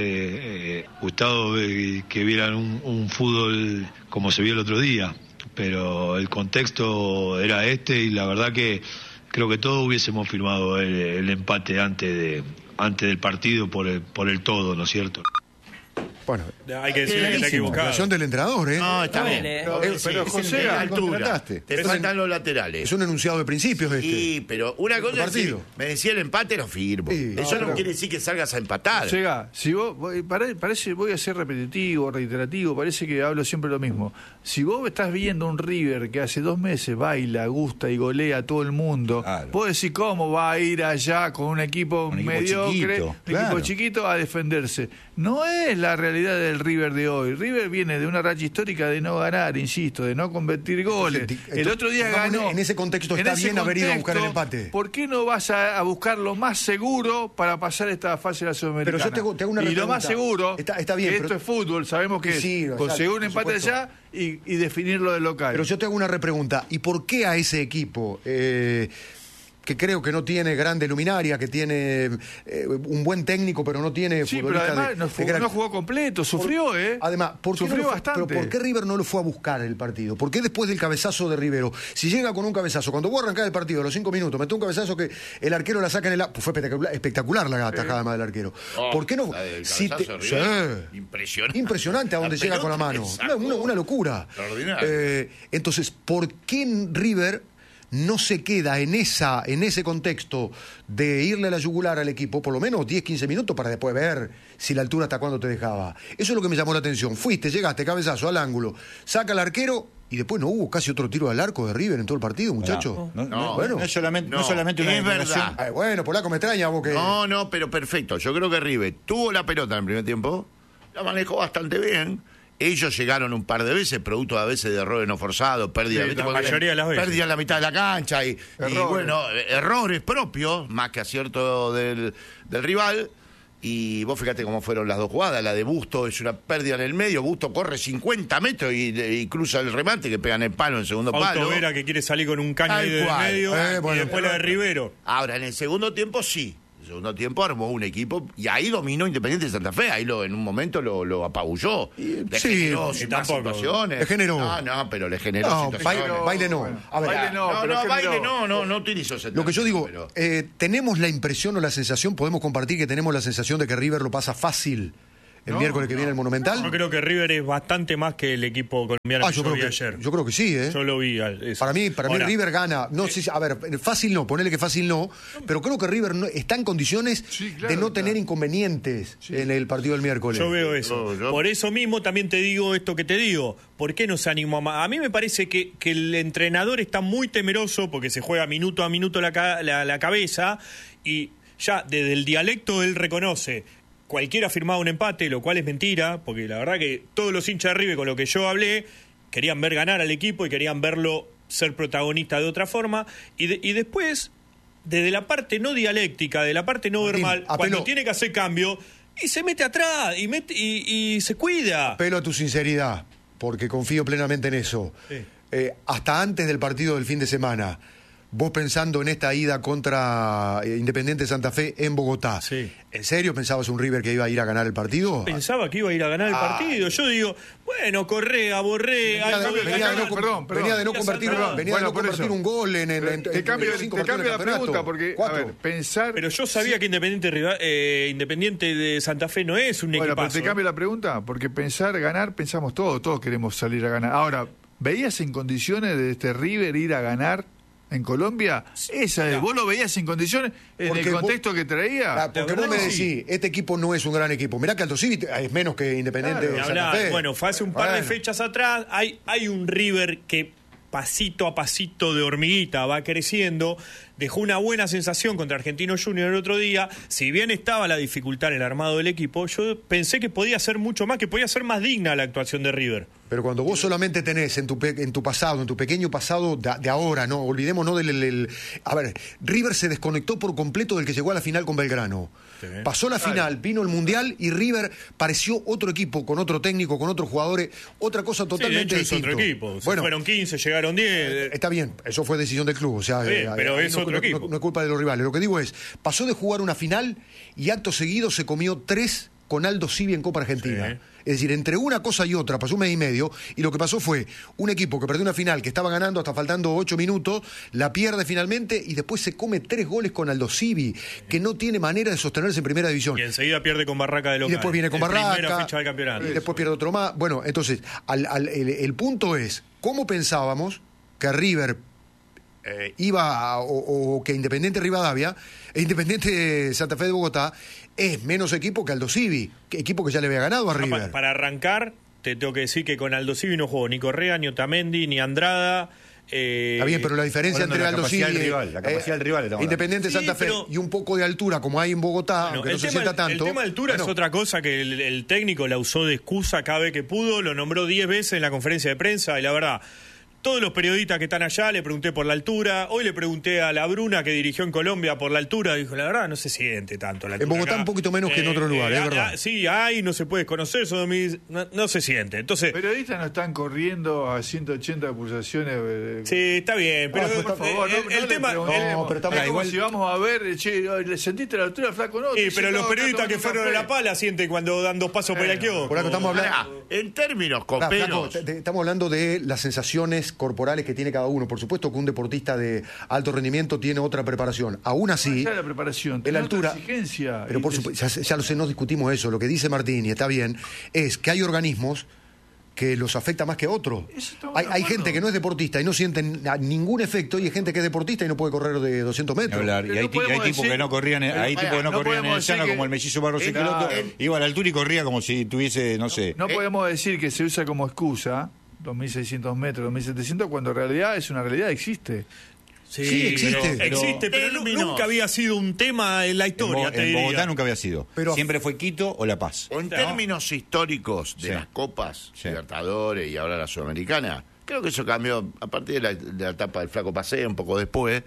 Speaker 7: eh, gustado ver- que vieran un, un fútbol como se vio el otro día, pero el contexto era este y la verdad que creo que todos hubiésemos firmado el, el empate antes de antes del partido por el, por el todo, ¿no es cierto?
Speaker 1: Bueno,
Speaker 3: Hay que decir que está
Speaker 1: la
Speaker 3: equivocado.
Speaker 1: acción del entrenador, ¿eh?
Speaker 6: No, está
Speaker 5: Bueno,
Speaker 6: bien.
Speaker 5: eh,
Speaker 1: Pero-
Speaker 6: Eh, sí,
Speaker 1: pero
Speaker 6: es
Speaker 1: José,
Speaker 6: en la
Speaker 4: al
Speaker 6: altura.
Speaker 4: contrataste.
Speaker 6: Te
Speaker 1: Es
Speaker 6: faltan los laterales.
Speaker 1: Es un enunciado de principios este.
Speaker 6: Sí, pero una cosa es decir,
Speaker 1: partido.
Speaker 6: me decía el empate, lo firmo.
Speaker 1: Sí,
Speaker 6: Eso
Speaker 1: no,
Speaker 6: no
Speaker 1: pero-
Speaker 6: quiere decir que salgas a empatar.
Speaker 2: Llega, si vos, vos- pare- parece, voy a ser repetitivo, reiterativo, parece que hablo siempre lo mismo. Si vos estás viendo un River que hace dos meses baila, gusta y golea a todo el mundo,
Speaker 4: Claro.
Speaker 2: vos decís cómo va a ir allá con un equipo
Speaker 4: Un equipo
Speaker 2: mediocre,
Speaker 4: chiquito,
Speaker 2: un
Speaker 4: claro.
Speaker 2: equipo chiquito a defenderse. No es la realidad del River de hoy. River viene de una racha histórica de no ganar, insisto, de no convertir goles.
Speaker 1: Entonces,
Speaker 2: El otro día
Speaker 1: pongamos
Speaker 2: ganó.
Speaker 1: en ese contexto
Speaker 2: En
Speaker 1: está
Speaker 2: ese
Speaker 1: bien haber ido a buscar el
Speaker 2: contexto,
Speaker 1: empate.
Speaker 2: ¿Por qué no vas a, a buscar lo más seguro para pasar esta fase de la Sudamericana?
Speaker 1: Pero yo te hago- te hago una
Speaker 2: y lo
Speaker 1: repregunta.
Speaker 2: más seguro,
Speaker 1: Está- está bien,
Speaker 2: que
Speaker 1: pero-
Speaker 2: esto es fútbol, sabemos que
Speaker 1: Sí,
Speaker 2: es
Speaker 1: o sea,
Speaker 2: conseguir un
Speaker 1: por
Speaker 2: empate
Speaker 1: supuesto.
Speaker 2: allá y, y definirlo de local.
Speaker 1: Pero yo te hago una repregunta. ¿Y por qué a ese equipo, eh, que creo que no tiene grande luminaria, que tiene eh, un buen técnico, pero no tiene
Speaker 2: sí, pero
Speaker 1: futbolista
Speaker 2: además
Speaker 1: de-
Speaker 2: no,
Speaker 1: de
Speaker 2: jugó,
Speaker 1: gran-
Speaker 2: no jugó completo, sufrió, ¿eh?
Speaker 1: Además, ¿por qué, no
Speaker 2: sufrió
Speaker 1: lo fue-
Speaker 2: bastante.
Speaker 1: pero ¿por qué River no lo fue a buscar el partido? ¿Por qué después del cabezazo de Rivero? Si llega con un cabezazo, cuando vos arrancás el partido a los cinco minutos, mete un cabezazo que el arquero la saca en el... a- pues fue espectacular, espectacular la tajada además del arquero.
Speaker 6: Oh,
Speaker 1: ¿Por qué no?
Speaker 6: la del
Speaker 1: si
Speaker 6: cabezazo
Speaker 1: te-
Speaker 6: de River,
Speaker 1: Sí.
Speaker 6: impresionante.
Speaker 1: Impresionante a dónde
Speaker 6: La
Speaker 1: llega con la
Speaker 6: pelota
Speaker 1: mano.
Speaker 6: que
Speaker 1: Una,
Speaker 6: sacó.
Speaker 1: una- una locura.
Speaker 6: Extraordinario.
Speaker 1: Eh, entonces, ¿por qué en River no se queda en esa en ese contexto de irle a la yugular al equipo por lo menos diez, quince minutos para después ver si la altura hasta cuándo te dejaba? Eso es lo que me llamó la atención. Fuiste, llegaste, cabezazo al ángulo, saca al arquero y después no hubo casi otro tiro al arco de River en todo el partido, muchacho.
Speaker 4: No, no,
Speaker 6: No,
Speaker 4: bueno, no es solamente, no
Speaker 6: no,
Speaker 4: es solamente una
Speaker 6: es
Speaker 4: declaración.
Speaker 6: verdad.
Speaker 1: Ay, bueno, Polaco, me extraña vos que...
Speaker 6: No, no, pero perfecto. Yo creo que River tuvo la pelota en el primer tiempo, la manejó bastante bien. Ellos llegaron un par de veces, producto a veces de errores no forzados, pérdida,
Speaker 3: Sí,
Speaker 6: ¿viste?
Speaker 3: la
Speaker 6: Porque
Speaker 3: mayoría de las veces.
Speaker 6: pérdida en la mitad de la cancha y, y,
Speaker 2: Errores.
Speaker 6: bueno, eh, errores propios, más que acierto del, del rival. Y vos fíjate cómo fueron las dos jugadas. La de Busto es una pérdida en el medio. Busto corre cincuenta metros y, y cruza el remate que pegan el palo en el segundo
Speaker 3: Fausto
Speaker 6: palo.
Speaker 3: Vera que quiere salir con un caño ahí del medio.
Speaker 1: Eh,
Speaker 3: y
Speaker 1: bueno,
Speaker 3: después
Speaker 1: pero-
Speaker 3: la de Rivero.
Speaker 6: Ahora, en el segundo tiempo sí. En el segundo tiempo armó un equipo y ahí dominó Independiente de Santa Fe. Ahí lo, en un momento lo, lo apabulló. Le
Speaker 1: sí,
Speaker 6: generó
Speaker 3: y
Speaker 6: sin más
Speaker 3: tampoco.
Speaker 6: situaciones.
Speaker 1: Le generó.
Speaker 6: No, no, pero le generó
Speaker 1: No,
Speaker 6: situaciones.
Speaker 1: baile, baile no.
Speaker 2: Bueno,
Speaker 1: A ver,
Speaker 2: baile no,
Speaker 6: No,
Speaker 2: pero
Speaker 6: no,
Speaker 2: generó-
Speaker 6: baile no, no, no utilizó ese
Speaker 1: lo que yo
Speaker 6: término,
Speaker 1: digo,
Speaker 6: pero-
Speaker 1: eh, tenemos la impresión o la sensación, podemos compartir que tenemos la sensación de que River lo pasa fácil el
Speaker 2: No,
Speaker 1: miércoles que viene el Monumental.
Speaker 3: Yo creo que River es bastante más que el equipo colombiano
Speaker 1: Ah,
Speaker 3: que
Speaker 1: yo
Speaker 3: yo,
Speaker 1: creo
Speaker 3: vi
Speaker 1: que,
Speaker 3: ayer.
Speaker 1: yo creo que sí, ¿eh?
Speaker 3: Yo lo vi. al- eso.
Speaker 1: Para mí, para mí
Speaker 3: Ahora,
Speaker 1: River gana. No sé si- a ver, fácil no, ponele que fácil no, pero creo que River no- está en condiciones
Speaker 2: Sí, claro,
Speaker 1: de no
Speaker 2: claro.
Speaker 1: tener inconvenientes en el partido del miércoles.
Speaker 3: Yo veo eso.
Speaker 6: Yo- yo-
Speaker 3: Por eso mismo también te digo esto que te digo. ¿Por qué no se animó más? A mí me parece que, que el entrenador está muy temeroso porque se juega minuto a minuto la, ca- la, la cabeza y ya desde el dialecto él reconoce. Cualquiera ha firmado un empate, lo cual es mentira, porque la verdad que todos los hinchas de River con lo que yo hablé querían ver ganar al equipo y querían verlo ser protagonista de otra forma. Y, de- y después, desde la parte no dialéctica, de la parte no
Speaker 1: Martín,
Speaker 3: verbal,
Speaker 1: apeló.
Speaker 3: cuando tiene que hacer cambio, y se mete atrás y, mete, y, y se cuida.
Speaker 1: Apelo a tu sinceridad, porque confío plenamente en eso.
Speaker 3: Sí.
Speaker 1: Eh, hasta antes del partido del fin de semana, vos pensando en esta ida contra eh, Independiente Santa Fe en Bogotá,
Speaker 3: Sí.
Speaker 1: ¿en serio pensabas un River que iba a ir a ganar el partido?
Speaker 3: Pensaba que iba a ir a ganar el
Speaker 1: Ah.
Speaker 3: partido. Yo digo, bueno, Correa, Borré,
Speaker 1: Venía de,
Speaker 3: algo que
Speaker 1: venía de no,
Speaker 3: ganar.
Speaker 1: com-
Speaker 2: perdón, perdón.
Speaker 1: venía de no
Speaker 3: Ya
Speaker 1: compartir,
Speaker 3: saldrá.
Speaker 1: venía de
Speaker 2: Bueno,
Speaker 1: no
Speaker 2: por
Speaker 1: compartir
Speaker 2: eso.
Speaker 1: un gol en, en, en-
Speaker 2: te
Speaker 1: en
Speaker 2: cambio,
Speaker 1: los cinco
Speaker 2: te
Speaker 1: partidos
Speaker 2: cambio
Speaker 1: del
Speaker 2: la
Speaker 1: campeonato.
Speaker 2: pregunta porque, a
Speaker 1: Cuatro.
Speaker 2: ver, pensar...
Speaker 3: Pero yo sabía que Independiente, Riva- eh, Independiente de Santa Fe no es un
Speaker 2: Bueno, pero
Speaker 3: equipazo.
Speaker 2: te cambio la pregunta, porque pensar, ganar, pensamos todos, todos queremos salir a ganar. Ahora, ¿veías en condiciones de este River ir a ganar en Colombia? Esa es,
Speaker 3: No.
Speaker 2: ¿vos lo veías en condiciones en
Speaker 1: Porque
Speaker 2: el contexto
Speaker 1: vos-
Speaker 2: que traía?
Speaker 1: Ah, porque
Speaker 3: La
Speaker 1: vos me
Speaker 3: verdad,
Speaker 1: decís, este equipo no es un gran equipo. Mirá que Alto Civi es menos que Independiente
Speaker 3: Ni
Speaker 1: de Santa
Speaker 3: hablar.
Speaker 1: Fe.
Speaker 3: Bueno, fue hace un par de
Speaker 1: Bueno.
Speaker 3: fechas atrás. Hay, hay un River que pasito a pasito de hormiguita va creciendo. Dejó una buena sensación contra Argentino Junior el otro día. Si bien estaba la dificultad en el armado del equipo, yo pensé que podía ser mucho más, que podía ser más digna la actuación de River.
Speaker 1: Pero cuando vos solamente tenés en tu, pe- en tu pasado, en tu pequeño pasado de, de ahora, no olvidemos no del... el- el- a ver, River se desconectó por completo del que llegó a la final con Belgrano.
Speaker 3: Sí.
Speaker 1: Pasó la final, vino el Mundial y River pareció otro equipo, con otro técnico, con otros jugadores, otra cosa
Speaker 3: Sí, de
Speaker 1: totalmente
Speaker 3: hecho es
Speaker 1: distinta.
Speaker 3: otro equipo. Se
Speaker 1: Bueno,
Speaker 3: fueron quince, llegaron diez.
Speaker 1: está bien, eso fue decisión del club, o sea,
Speaker 3: Bien,
Speaker 1: eh,
Speaker 3: pero
Speaker 1: ahí
Speaker 3: es
Speaker 1: no,
Speaker 3: otro
Speaker 1: no-
Speaker 3: equipo.
Speaker 1: no- no es culpa de los rivales. Lo que digo es, pasó de jugar una final y acto seguido se comió tres con Aldo Civi en Copa Argentina.
Speaker 3: Sí.
Speaker 1: Es decir, entre una cosa y otra pasó un mes y medio y lo que pasó fue un equipo que perdió una final que estaba ganando hasta faltando ocho minutos, la pierde finalmente y después se come tres goles con Aldo Civi, que no tiene manera de sostenerse en primera división.
Speaker 3: Y enseguida pierde con Barraca de
Speaker 1: Y
Speaker 3: local.
Speaker 1: después viene con
Speaker 3: El Primera
Speaker 1: Barraca,
Speaker 3: fecha del campeonato.
Speaker 1: y después pierde otro más. Bueno, entonces, al- al- el, el punto es, ¿cómo pensábamos que River eh, iba, a- o, o que Independiente Rivadavia, e Independiente Santa Fe de Bogotá, es menos equipo que Aldo Civi, que equipo que ya le había ganado a
Speaker 3: Pa-
Speaker 1: River?
Speaker 3: Para arrancar, te tengo que decir que con Aldo Civi no jugó ni Correa, ni Otamendi, ni Andrada. eh,
Speaker 1: Está bien, pero la diferencia
Speaker 4: hablando de
Speaker 1: entre
Speaker 4: la
Speaker 1: Aldo Civi
Speaker 4: capacidad del
Speaker 1: y-
Speaker 4: rival, la capacidad del rival estamos
Speaker 1: Independiente
Speaker 3: hablando.
Speaker 1: Santa
Speaker 3: Sí,
Speaker 1: Fe
Speaker 3: pero-
Speaker 1: y un poco de altura como hay en Bogotá,
Speaker 3: Bueno,
Speaker 1: aunque
Speaker 3: el,
Speaker 1: no se
Speaker 3: tema,
Speaker 1: sienta tanto.
Speaker 3: el tema de altura
Speaker 1: bueno,
Speaker 3: es otra cosa que el, el técnico la usó de excusa cada vez que pudo, lo nombró diez veces en la conferencia de prensa y la verdad, todos los periodistas que están allá le pregunté por la altura, hoy le pregunté a la Bruna que dirigió en Colombia por la altura, dijo la verdad no se siente tanto la
Speaker 1: En
Speaker 3: altura.
Speaker 1: Bogotá
Speaker 3: acá.
Speaker 1: un poquito menos que en otro lugar, es
Speaker 3: ah,
Speaker 1: verdad.
Speaker 3: ah, sí, hay, no se puede conocer, eso de mis- no, no se siente. Entonces,
Speaker 2: Periodistas no están corriendo a ciento ochenta pulsaciones. eh,
Speaker 3: sí, está bien, pero
Speaker 1: Ah, por
Speaker 2: Por favor,
Speaker 3: el,
Speaker 2: no,
Speaker 3: el
Speaker 2: no le
Speaker 3: tema...
Speaker 2: preguntemos.
Speaker 1: No, pero estamos-
Speaker 2: Es como
Speaker 1: igual-
Speaker 2: si vamos a ver, che, ¿le sentiste la altura, flaco? No,
Speaker 3: Sí,
Speaker 2: te
Speaker 3: pero
Speaker 2: siento
Speaker 3: los
Speaker 2: acá
Speaker 3: periodistas que
Speaker 2: tomando
Speaker 3: fueron
Speaker 2: un
Speaker 3: a La
Speaker 2: café.
Speaker 3: Pala sienten cuando dan dos pasos por el kiosco.
Speaker 1: por algo estamos hablando...
Speaker 6: Ahora, en términos
Speaker 1: Claro, Flaco,
Speaker 6: coperos,
Speaker 1: te- te- estamos hablando de las sensaciones corporales que tiene cada uno. Por supuesto que un deportista de alto rendimiento tiene otra preparación. Aún así,
Speaker 2: Ya la preparación,
Speaker 1: en
Speaker 2: tenés
Speaker 1: la
Speaker 2: otra
Speaker 1: altura,
Speaker 2: exigencia.
Speaker 1: pero
Speaker 2: Y
Speaker 1: por
Speaker 2: te-
Speaker 1: supuesto, ya, ya lo sé, no discutimos eso. Lo que dice Martín, y está bien, es que hay organismos que los afecta más que otros.
Speaker 2: Eso estamos
Speaker 1: Hay,
Speaker 2: de
Speaker 1: hay
Speaker 2: acuerdo.
Speaker 1: gente que no es deportista y no sienten na- ningún efecto, y hay gente que es deportista y no puede correr de doscientos
Speaker 4: Ni
Speaker 1: metros.
Speaker 4: hablar. Y
Speaker 2: Pero
Speaker 4: hay,
Speaker 2: no
Speaker 4: ti- hay
Speaker 2: podemos
Speaker 4: tipos
Speaker 2: decir-
Speaker 4: que no corrían, en-
Speaker 2: pero
Speaker 4: hay
Speaker 2: pará,
Speaker 4: tipos que no,
Speaker 2: no
Speaker 4: corrían en
Speaker 2: podemos
Speaker 4: el llano,
Speaker 2: decir
Speaker 4: como
Speaker 2: que-
Speaker 4: el mellizo Barros
Speaker 6: Eh,
Speaker 4: Esqueloto.
Speaker 6: eh,
Speaker 4: Iba a la altura y corría como si tuviese, no sé.
Speaker 2: No podemos decir que se usa como excusa dos mil seiscientos metros, dos mil setecientos, cuando en realidad es una realidad, existe.
Speaker 1: Sí, existe.
Speaker 3: pero-
Speaker 1: Pero-
Speaker 3: existe, pero nu-
Speaker 6: términos.
Speaker 3: nunca había sido un tema en la
Speaker 4: En,
Speaker 3: historia,
Speaker 4: Bo-
Speaker 3: te
Speaker 4: en
Speaker 3: diría.
Speaker 4: Bogotá nunca había sido.
Speaker 1: Pero-
Speaker 4: Siempre fue Quito o La Paz.
Speaker 6: en
Speaker 3: No.
Speaker 6: términos históricos de
Speaker 4: Sí.
Speaker 6: las copas,
Speaker 4: Sí.
Speaker 6: Libertadores y ahora la Sudamericana, creo que eso cambió a partir de la, de la etapa del Flaco Paseo, un poco después.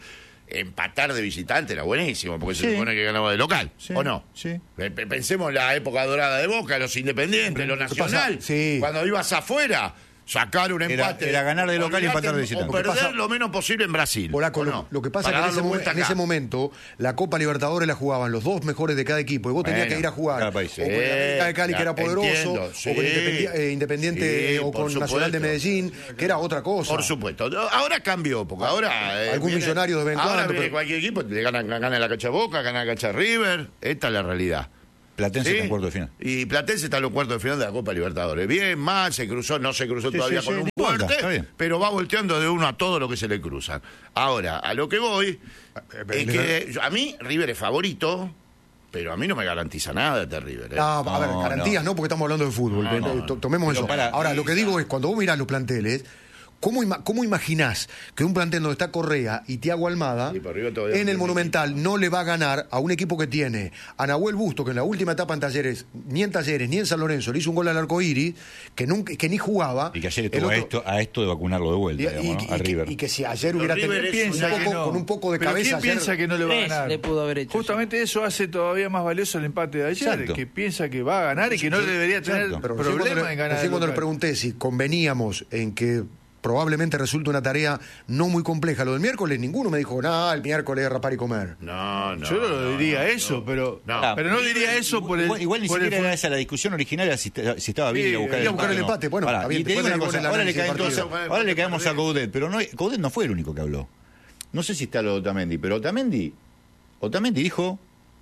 Speaker 6: empatar de visitante era buenísimo, porque
Speaker 4: Sí.
Speaker 6: se supone que ganaba de local,
Speaker 4: Sí,
Speaker 6: ¿o no?
Speaker 4: sí.
Speaker 6: Pe- pe- Pensemos en la época dorada de Boca, los independientes, lo
Speaker 1: ¿Qué
Speaker 6: nacional.
Speaker 1: pasa? Sí.
Speaker 6: Cuando ibas afuera, sacar un
Speaker 4: Era-
Speaker 6: empate.
Speaker 4: era ganar de local y
Speaker 6: olvidate,
Speaker 4: empatar de visitante.
Speaker 6: O
Speaker 1: Lo que
Speaker 6: perder
Speaker 1: pasa-
Speaker 6: lo menos posible en Brasil.
Speaker 1: Polaco,
Speaker 6: ¿o
Speaker 1: lo,
Speaker 6: no?
Speaker 1: lo que pasa es
Speaker 6: Para
Speaker 1: que en ese,
Speaker 6: darle
Speaker 1: mo-
Speaker 6: vuelta
Speaker 1: en ese
Speaker 6: acá.
Speaker 1: momento la Copa Libertadores la jugaban los dos mejores de cada equipo y vos tenías
Speaker 4: Bueno,
Speaker 1: que ir a jugar
Speaker 4: cada país.
Speaker 1: o con el América de Cali, que era
Speaker 6: Sí,
Speaker 1: poderoso,
Speaker 6: entiendo,
Speaker 1: o
Speaker 6: sí.
Speaker 1: con Independi- eh, Independiente
Speaker 6: Sí,
Speaker 1: o
Speaker 6: por
Speaker 1: con Nacional de
Speaker 6: supuesto.
Speaker 1: Medellín, que era otra cosa.
Speaker 6: Por supuesto. Ahora cambió, porque ahora. eh,
Speaker 1: Algún millonario de vez en
Speaker 6: Ahora
Speaker 1: cuando,
Speaker 6: viene
Speaker 1: pero-
Speaker 6: cualquier equipo, le gana, gana la cancha Boca, gana la cancha River. Esta es la realidad.
Speaker 4: Platense
Speaker 6: ¿Sí?
Speaker 4: está en cuarto de final.
Speaker 6: Y Platense está en los cuartos de final de la Copa Libertadores. Bien, mal, se cruzó, no se cruzó
Speaker 4: Sí,
Speaker 6: todavía
Speaker 4: sí,
Speaker 6: con
Speaker 4: sí,
Speaker 6: un
Speaker 4: no importa,
Speaker 6: fuerte,
Speaker 4: está bien.
Speaker 6: pero va volteando de uno a todo lo que se le cruzan. Ahora, a lo que voy, es que yo- a mí River es favorito, pero a mí no me garantiza nada este River. ¿eh?
Speaker 1: No, a ver,
Speaker 4: No,
Speaker 1: garantías no. porque estamos hablando de fútbol.
Speaker 6: No, no,
Speaker 1: To-
Speaker 6: no.
Speaker 1: Tomemos
Speaker 4: Pero
Speaker 1: eso.
Speaker 4: para-
Speaker 1: Ahora, lo que digo es, cuando vos mirás los planteles, ¿cómo, ima- cómo imaginás que un plantel donde está Correa y Thiago Almada,
Speaker 6: Sí, pero River todavía
Speaker 1: en
Speaker 6: no
Speaker 1: el
Speaker 6: tiene
Speaker 1: Monumental, no le va a ganar a un equipo que tiene a Nahuel Busto, que en la última etapa en Talleres, ni en Talleres, ni en San Lorenzo, le hizo un gol al arco iris, que, nunca, que ni jugaba.
Speaker 4: Y que ayer
Speaker 1: El
Speaker 4: estuvo a,
Speaker 1: otro-
Speaker 4: esto, a esto de vacunarlo de vuelta,
Speaker 1: y,
Speaker 4: digamos,
Speaker 1: y-
Speaker 4: ¿no?
Speaker 1: y
Speaker 4: A
Speaker 1: que,
Speaker 4: River.
Speaker 1: y que si ayer hubiera
Speaker 6: River
Speaker 1: tenido
Speaker 6: es
Speaker 2: piensa
Speaker 1: un
Speaker 2: que
Speaker 1: poco-
Speaker 2: no.
Speaker 1: con un poco de
Speaker 2: Pero
Speaker 1: cabeza.
Speaker 2: ¿quién
Speaker 1: ayer-
Speaker 2: piensa que no le va a
Speaker 5: Tres
Speaker 2: ganar?
Speaker 5: le pudo haber hecho.
Speaker 2: Justamente eso hace todavía más valioso el empate de ayer,
Speaker 4: Exacto.
Speaker 2: que piensa que va a ganar y que no debería tener
Speaker 4: Exacto.
Speaker 1: Pero recién
Speaker 2: problema
Speaker 1: cuando, le,
Speaker 2: en ganar.
Speaker 1: recién
Speaker 2: el
Speaker 1: cuando le
Speaker 2: local.
Speaker 1: pregunté si conveníamos en que probablemente resulte una tarea no muy compleja lo del miércoles, ninguno me dijo, nada, el miércoles es rapar y comer.
Speaker 6: No, no.
Speaker 2: Yo no lo
Speaker 6: no,
Speaker 2: diría
Speaker 6: no,
Speaker 2: eso,
Speaker 6: no.
Speaker 2: pero
Speaker 6: No.
Speaker 2: no. pero no diría eso por el
Speaker 4: Igual, igual ni
Speaker 2: por el
Speaker 4: siquiera era
Speaker 2: fut-
Speaker 4: esa la discusión original, era si, si estaba bien
Speaker 2: Sí,
Speaker 4: ir a buscar
Speaker 1: ir
Speaker 4: el
Speaker 1: a buscar el
Speaker 4: empate.
Speaker 1: empate, bueno,
Speaker 4: Pará,
Speaker 1: está bien,
Speaker 4: y te digo
Speaker 1: después
Speaker 4: una
Speaker 1: venimos
Speaker 4: cosa,
Speaker 1: en el
Speaker 4: ahora le,
Speaker 1: análisis
Speaker 4: caen
Speaker 1: del
Speaker 4: todos-
Speaker 1: partido.
Speaker 4: ahora le caemos a Coudet, pero no, Coudet no fue el único que habló. No sé si está lo de Otamendi, pero Otamendi, Otamendi dijo